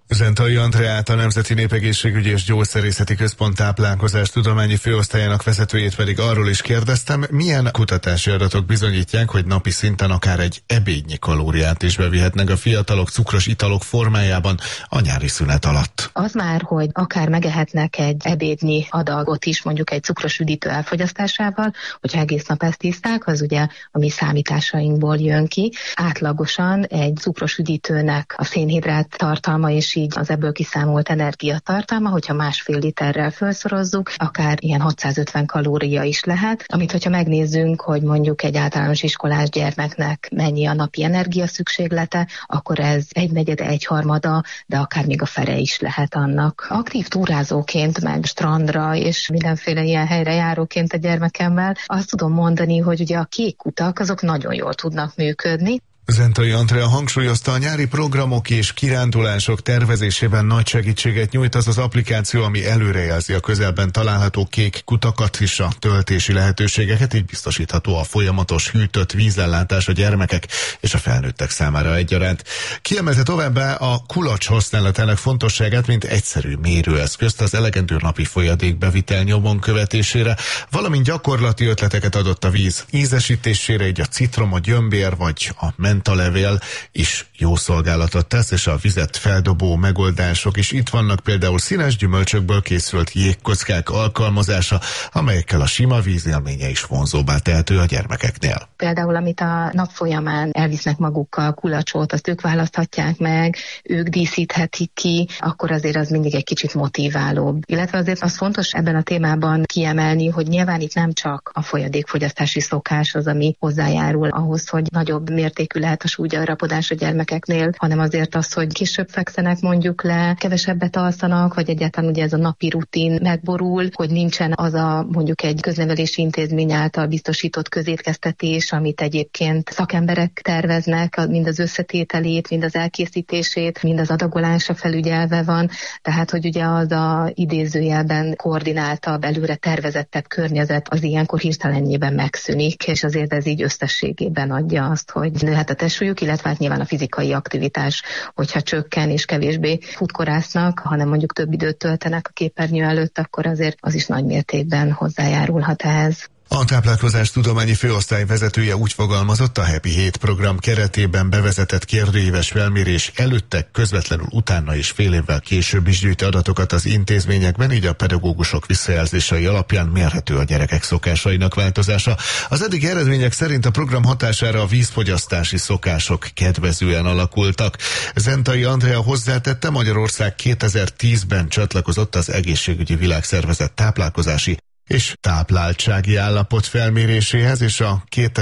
Zentai Andreát, a Nemzeti Népegészségügyi és Gyógyszerészeti Központ táplálkozás tudományi főosztályának vezetőjét pedig arról is kérdeztem, milyen kutatási adatok bizonyítják, hogy napi szinten akár egy ebédnyi kalóriát is bevihetnek a fiatalok cukros italok formájában a nyári szünet alatt. Az már, hogy akár megehetnek egy ebédnyi adagot is, mondjuk egy cukros üdítő elfogyasztásával, hogyha egész nap ezt iszták, az ugye a mi számításainkból jön ki. Átlagosan egy cukros üdítőnek a szénhidrát tartalma és így az ebből kiszámolt energiatartalma, hogyha másfél literrel felszorozzuk, akár ilyen hatszázötven kalória is lehet, amit hogyha megnézzünk, hogy mondjuk egy általános iskolás gyermeknek mennyi a napi energia szükséglete, akkor ez egy negyede, egy harmada, de akár még a fele is lehet annak. Aktív túrázóként, meg strandra és mindenféle ilyen helyre járóként a gyermekemmel azt tudom mondani, hogy ugye a kék kutak azok nagyon jól tudnak működni. Zentai Andrea hangsúlyozta, a nyári programok és kirándulások tervezésében nagy segítséget nyújt az az applikáció, ami előrejelzi a közelben található kék kutakat és a töltési lehetőségeket, így biztosítható a folyamatos hűtött vízellátás a gyermekek és a felnőttek számára egyaránt. Kiemelte továbbá a kulacs használatának fontosságát, mint egyszerű mérőeszközt az elegendő napi folyadékbevitel nyomon követésére, valamint gyakorlati ötleteket adott a víz ízesítésére, így a citrom, a gyömbér vagy a mentalevél is jó szolgálatot tesz, és a vizet feldobó megoldások is itt vannak, például színes gyümölcsökből készült jégkockák alkalmazása, amelyekkel a sima vízélménye is vonzóbbá tehető a gyermekeknél. Például, amit a nap folyamán elvisznek magukkal kulacsot, azt ők választhatják meg, ők díszíthetik ki, akkor azért az mindig egy kicsit motiválóbb. Illetve azért az fontos ebben a témában kiemelni, hogy nyilván itt nem csak a folyadékfogyasztási szokás az, ami hozzájárul ahhoz, hogy nagyobb mértékű lehet a súlygyarapodás a gyermekeknél, hanem azért az, hogy később fekszenek mondjuk le, kevesebbet alszanak, vagy egyáltalán ugye ez a napi rutin megborul, hogy nincsen az a mondjuk egy köznevelési intézmény által biztosított közétkeztetés, amit egyébként szakemberek terveznek, mind az összetételét, mind az elkészítését, mind az adagolása felügyelve van, tehát hogy ugye az a idézőjelben koordináltabb, előre tervezettebb környezet az ilyenkor hirtelenjében megszűnik, és azért ez így összességében adja azt, hogy nőhet a testsúlyuk, illetve hát nyilván a fizikai aktivitás, hogyha csökken és kevésbé futkorásznak, hanem mondjuk több időt töltenek a képernyő előtt, akkor azért az is nagy mértékben hozzájárulhat ehhez. A táplálkozás tudományi főosztály vezetője úgy fogalmazott, a Happy Hét program keretében bevezetett kérdőíves felmérés előtte, közvetlenül utána és fél évvel később is gyűjti adatokat az intézményekben, így a pedagógusok visszajelzései alapján mérhető a gyerekek szokásainak változása. Az eddigi eredmények szerint a program hatására a vízfogyasztási szokások kedvezően alakultak. Zentai Andrea hozzátette, Magyarország kétezer-tízben csatlakozott az Egészségügyi Világszervezet táplálkozási és tápláltsági állapot felméréséhez, és a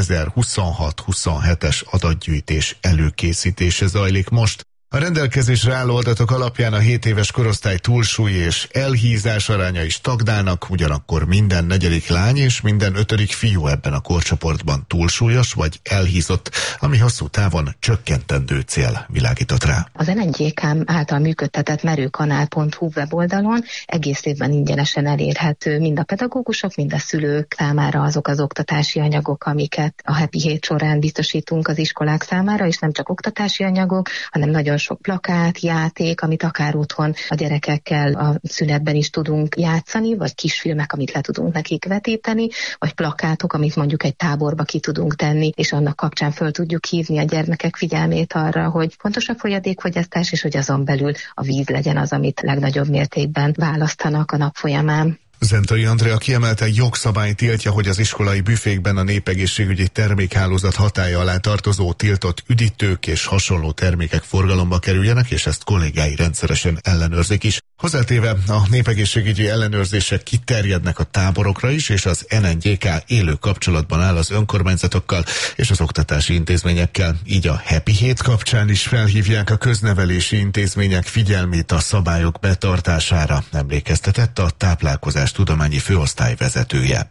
kétezer-huszonhat-huszonhetes adatgyűjtés előkészítése zajlik most. A rendelkezésre álló adatok alapján a hét éves korosztály túlsúly és elhízás aránya is stagnálnak, ugyanakkor minden negyedik lány és minden ötödik fiú ebben a korcsoportban túlsúlyos vagy elhízott, ami hosszú távon csökkentendő cél világított rá. Az en en gé ká által működtetett merőkanál pont hu weboldalon egész évben ingyenesen elérhető mind a pedagógusok, mind a szülők számára azok az oktatási anyagok, amiket a Happy Hét során biztosítunk az iskolák számára, és nem csak oktatási anyagok, hanem nagyon sok plakát, játék, amit akár otthon a gyerekekkel a szünetben is tudunk játszani, vagy kisfilmek, amit le tudunk nekik vetíteni, vagy plakátok, amit mondjuk egy táborba ki tudunk tenni, és annak kapcsán föl tudjuk hívni a gyermekek figyelmét arra, hogy fontos a folyadékfogyasztás, és hogy azon belül a víz legyen az, amit legnagyobb mértékben választanak a nap folyamán. Zentai Andrea kiemelte, jogszabály tiltja, hogy az iskolai büfékben a népegészségügyi termékhálózat hatálya alá tartozó tiltott üdítők és hasonló termékek forgalomba kerüljenek, és ezt kollégái rendszeresen ellenőrzik is. Hozzátéve, a népegészségügyi ellenőrzések kiterjednek a táborokra is, és az en en gé ká élő kapcsolatban áll az önkormányzatokkal és az oktatási intézményekkel. Így a Happy Hét kapcsán is felhívják a köznevelési intézmények figyelmét a szabályok betartására, emlékeztetett a táplálkozás tudományi főosztály vezetője.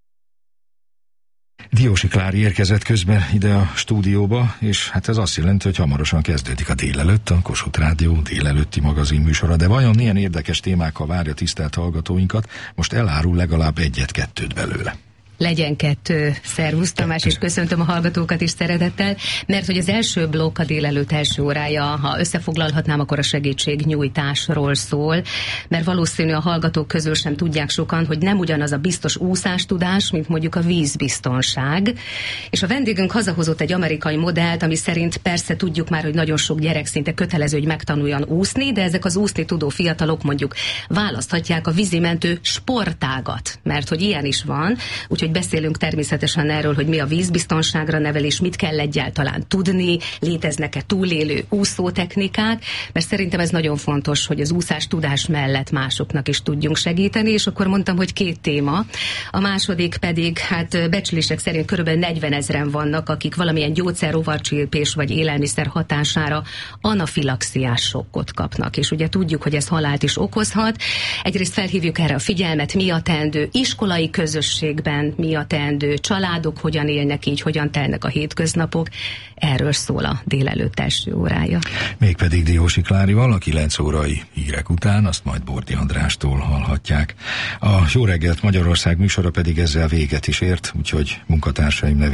Diósi Klári érkezett közben ide a stúdióba, és hát ez azt jelenti, hogy hamarosan kezdődik a délelőtt, a Kossuth Rádió délelőtti magazin műsora. De vajon milyen érdekes témákkal várja tisztelt hallgatóinkat? Most elárul legalább egyet-kettőt belőle. Legyen kettő. Szervusz Tamás, és köszöntöm a hallgatókat is szeretettel, mert hogy az első blokk a délelőtt első órája, ha összefoglalhatnám, akkor a segítségnyújtásról szól, mert valószínű a hallgatók közül sem tudják sokan, hogy nem ugyanaz a biztos úszástudás, mint mondjuk a vízbiztonság. És a vendégünk hazahozott egy amerikai modellt, ami szerint persze tudjuk már, hogy nagyon sok gyerek szinte kötelező, hogy megtanuljon úszni, de ezek az úszni tudó fiatalok mondjuk választhatják a vízimentő sportágat, mert hogy ilyen is van, úgyhogy beszélünk természetesen erről, hogy mi a vízbiztonságra nevelés, mit kell egyáltalán tudni, léteznek-e túlélő úszótechnikák, mert szerintem ez nagyon fontos, hogy az úszás tudás mellett másoknak is tudjunk segíteni, és akkor mondtam, hogy két téma. A második pedig, hát becslések szerint körülbelül negyvenezren vannak, akik valamilyen gyógyszer, rovarcsirpés vagy élelmiszer hatására anafilaxiás sokkot kapnak, és ugye tudjuk, hogy ez halált is okozhat. Egyrészt felhívjuk erre a figyelmet, mi a teendő iskolai közösségben, mi a teendő, családok hogyan élnek így, hogyan telnek a hétköznapok. Erről szól a délelőtt első órája. Mégpedig Diósi Klárival, a kilenc órai hírek után, azt majd Bordi Andrástól hallhatják. A Jó reggelt Magyarország műsora pedig ezzel véget is ért, úgyhogy munkatársaim nevében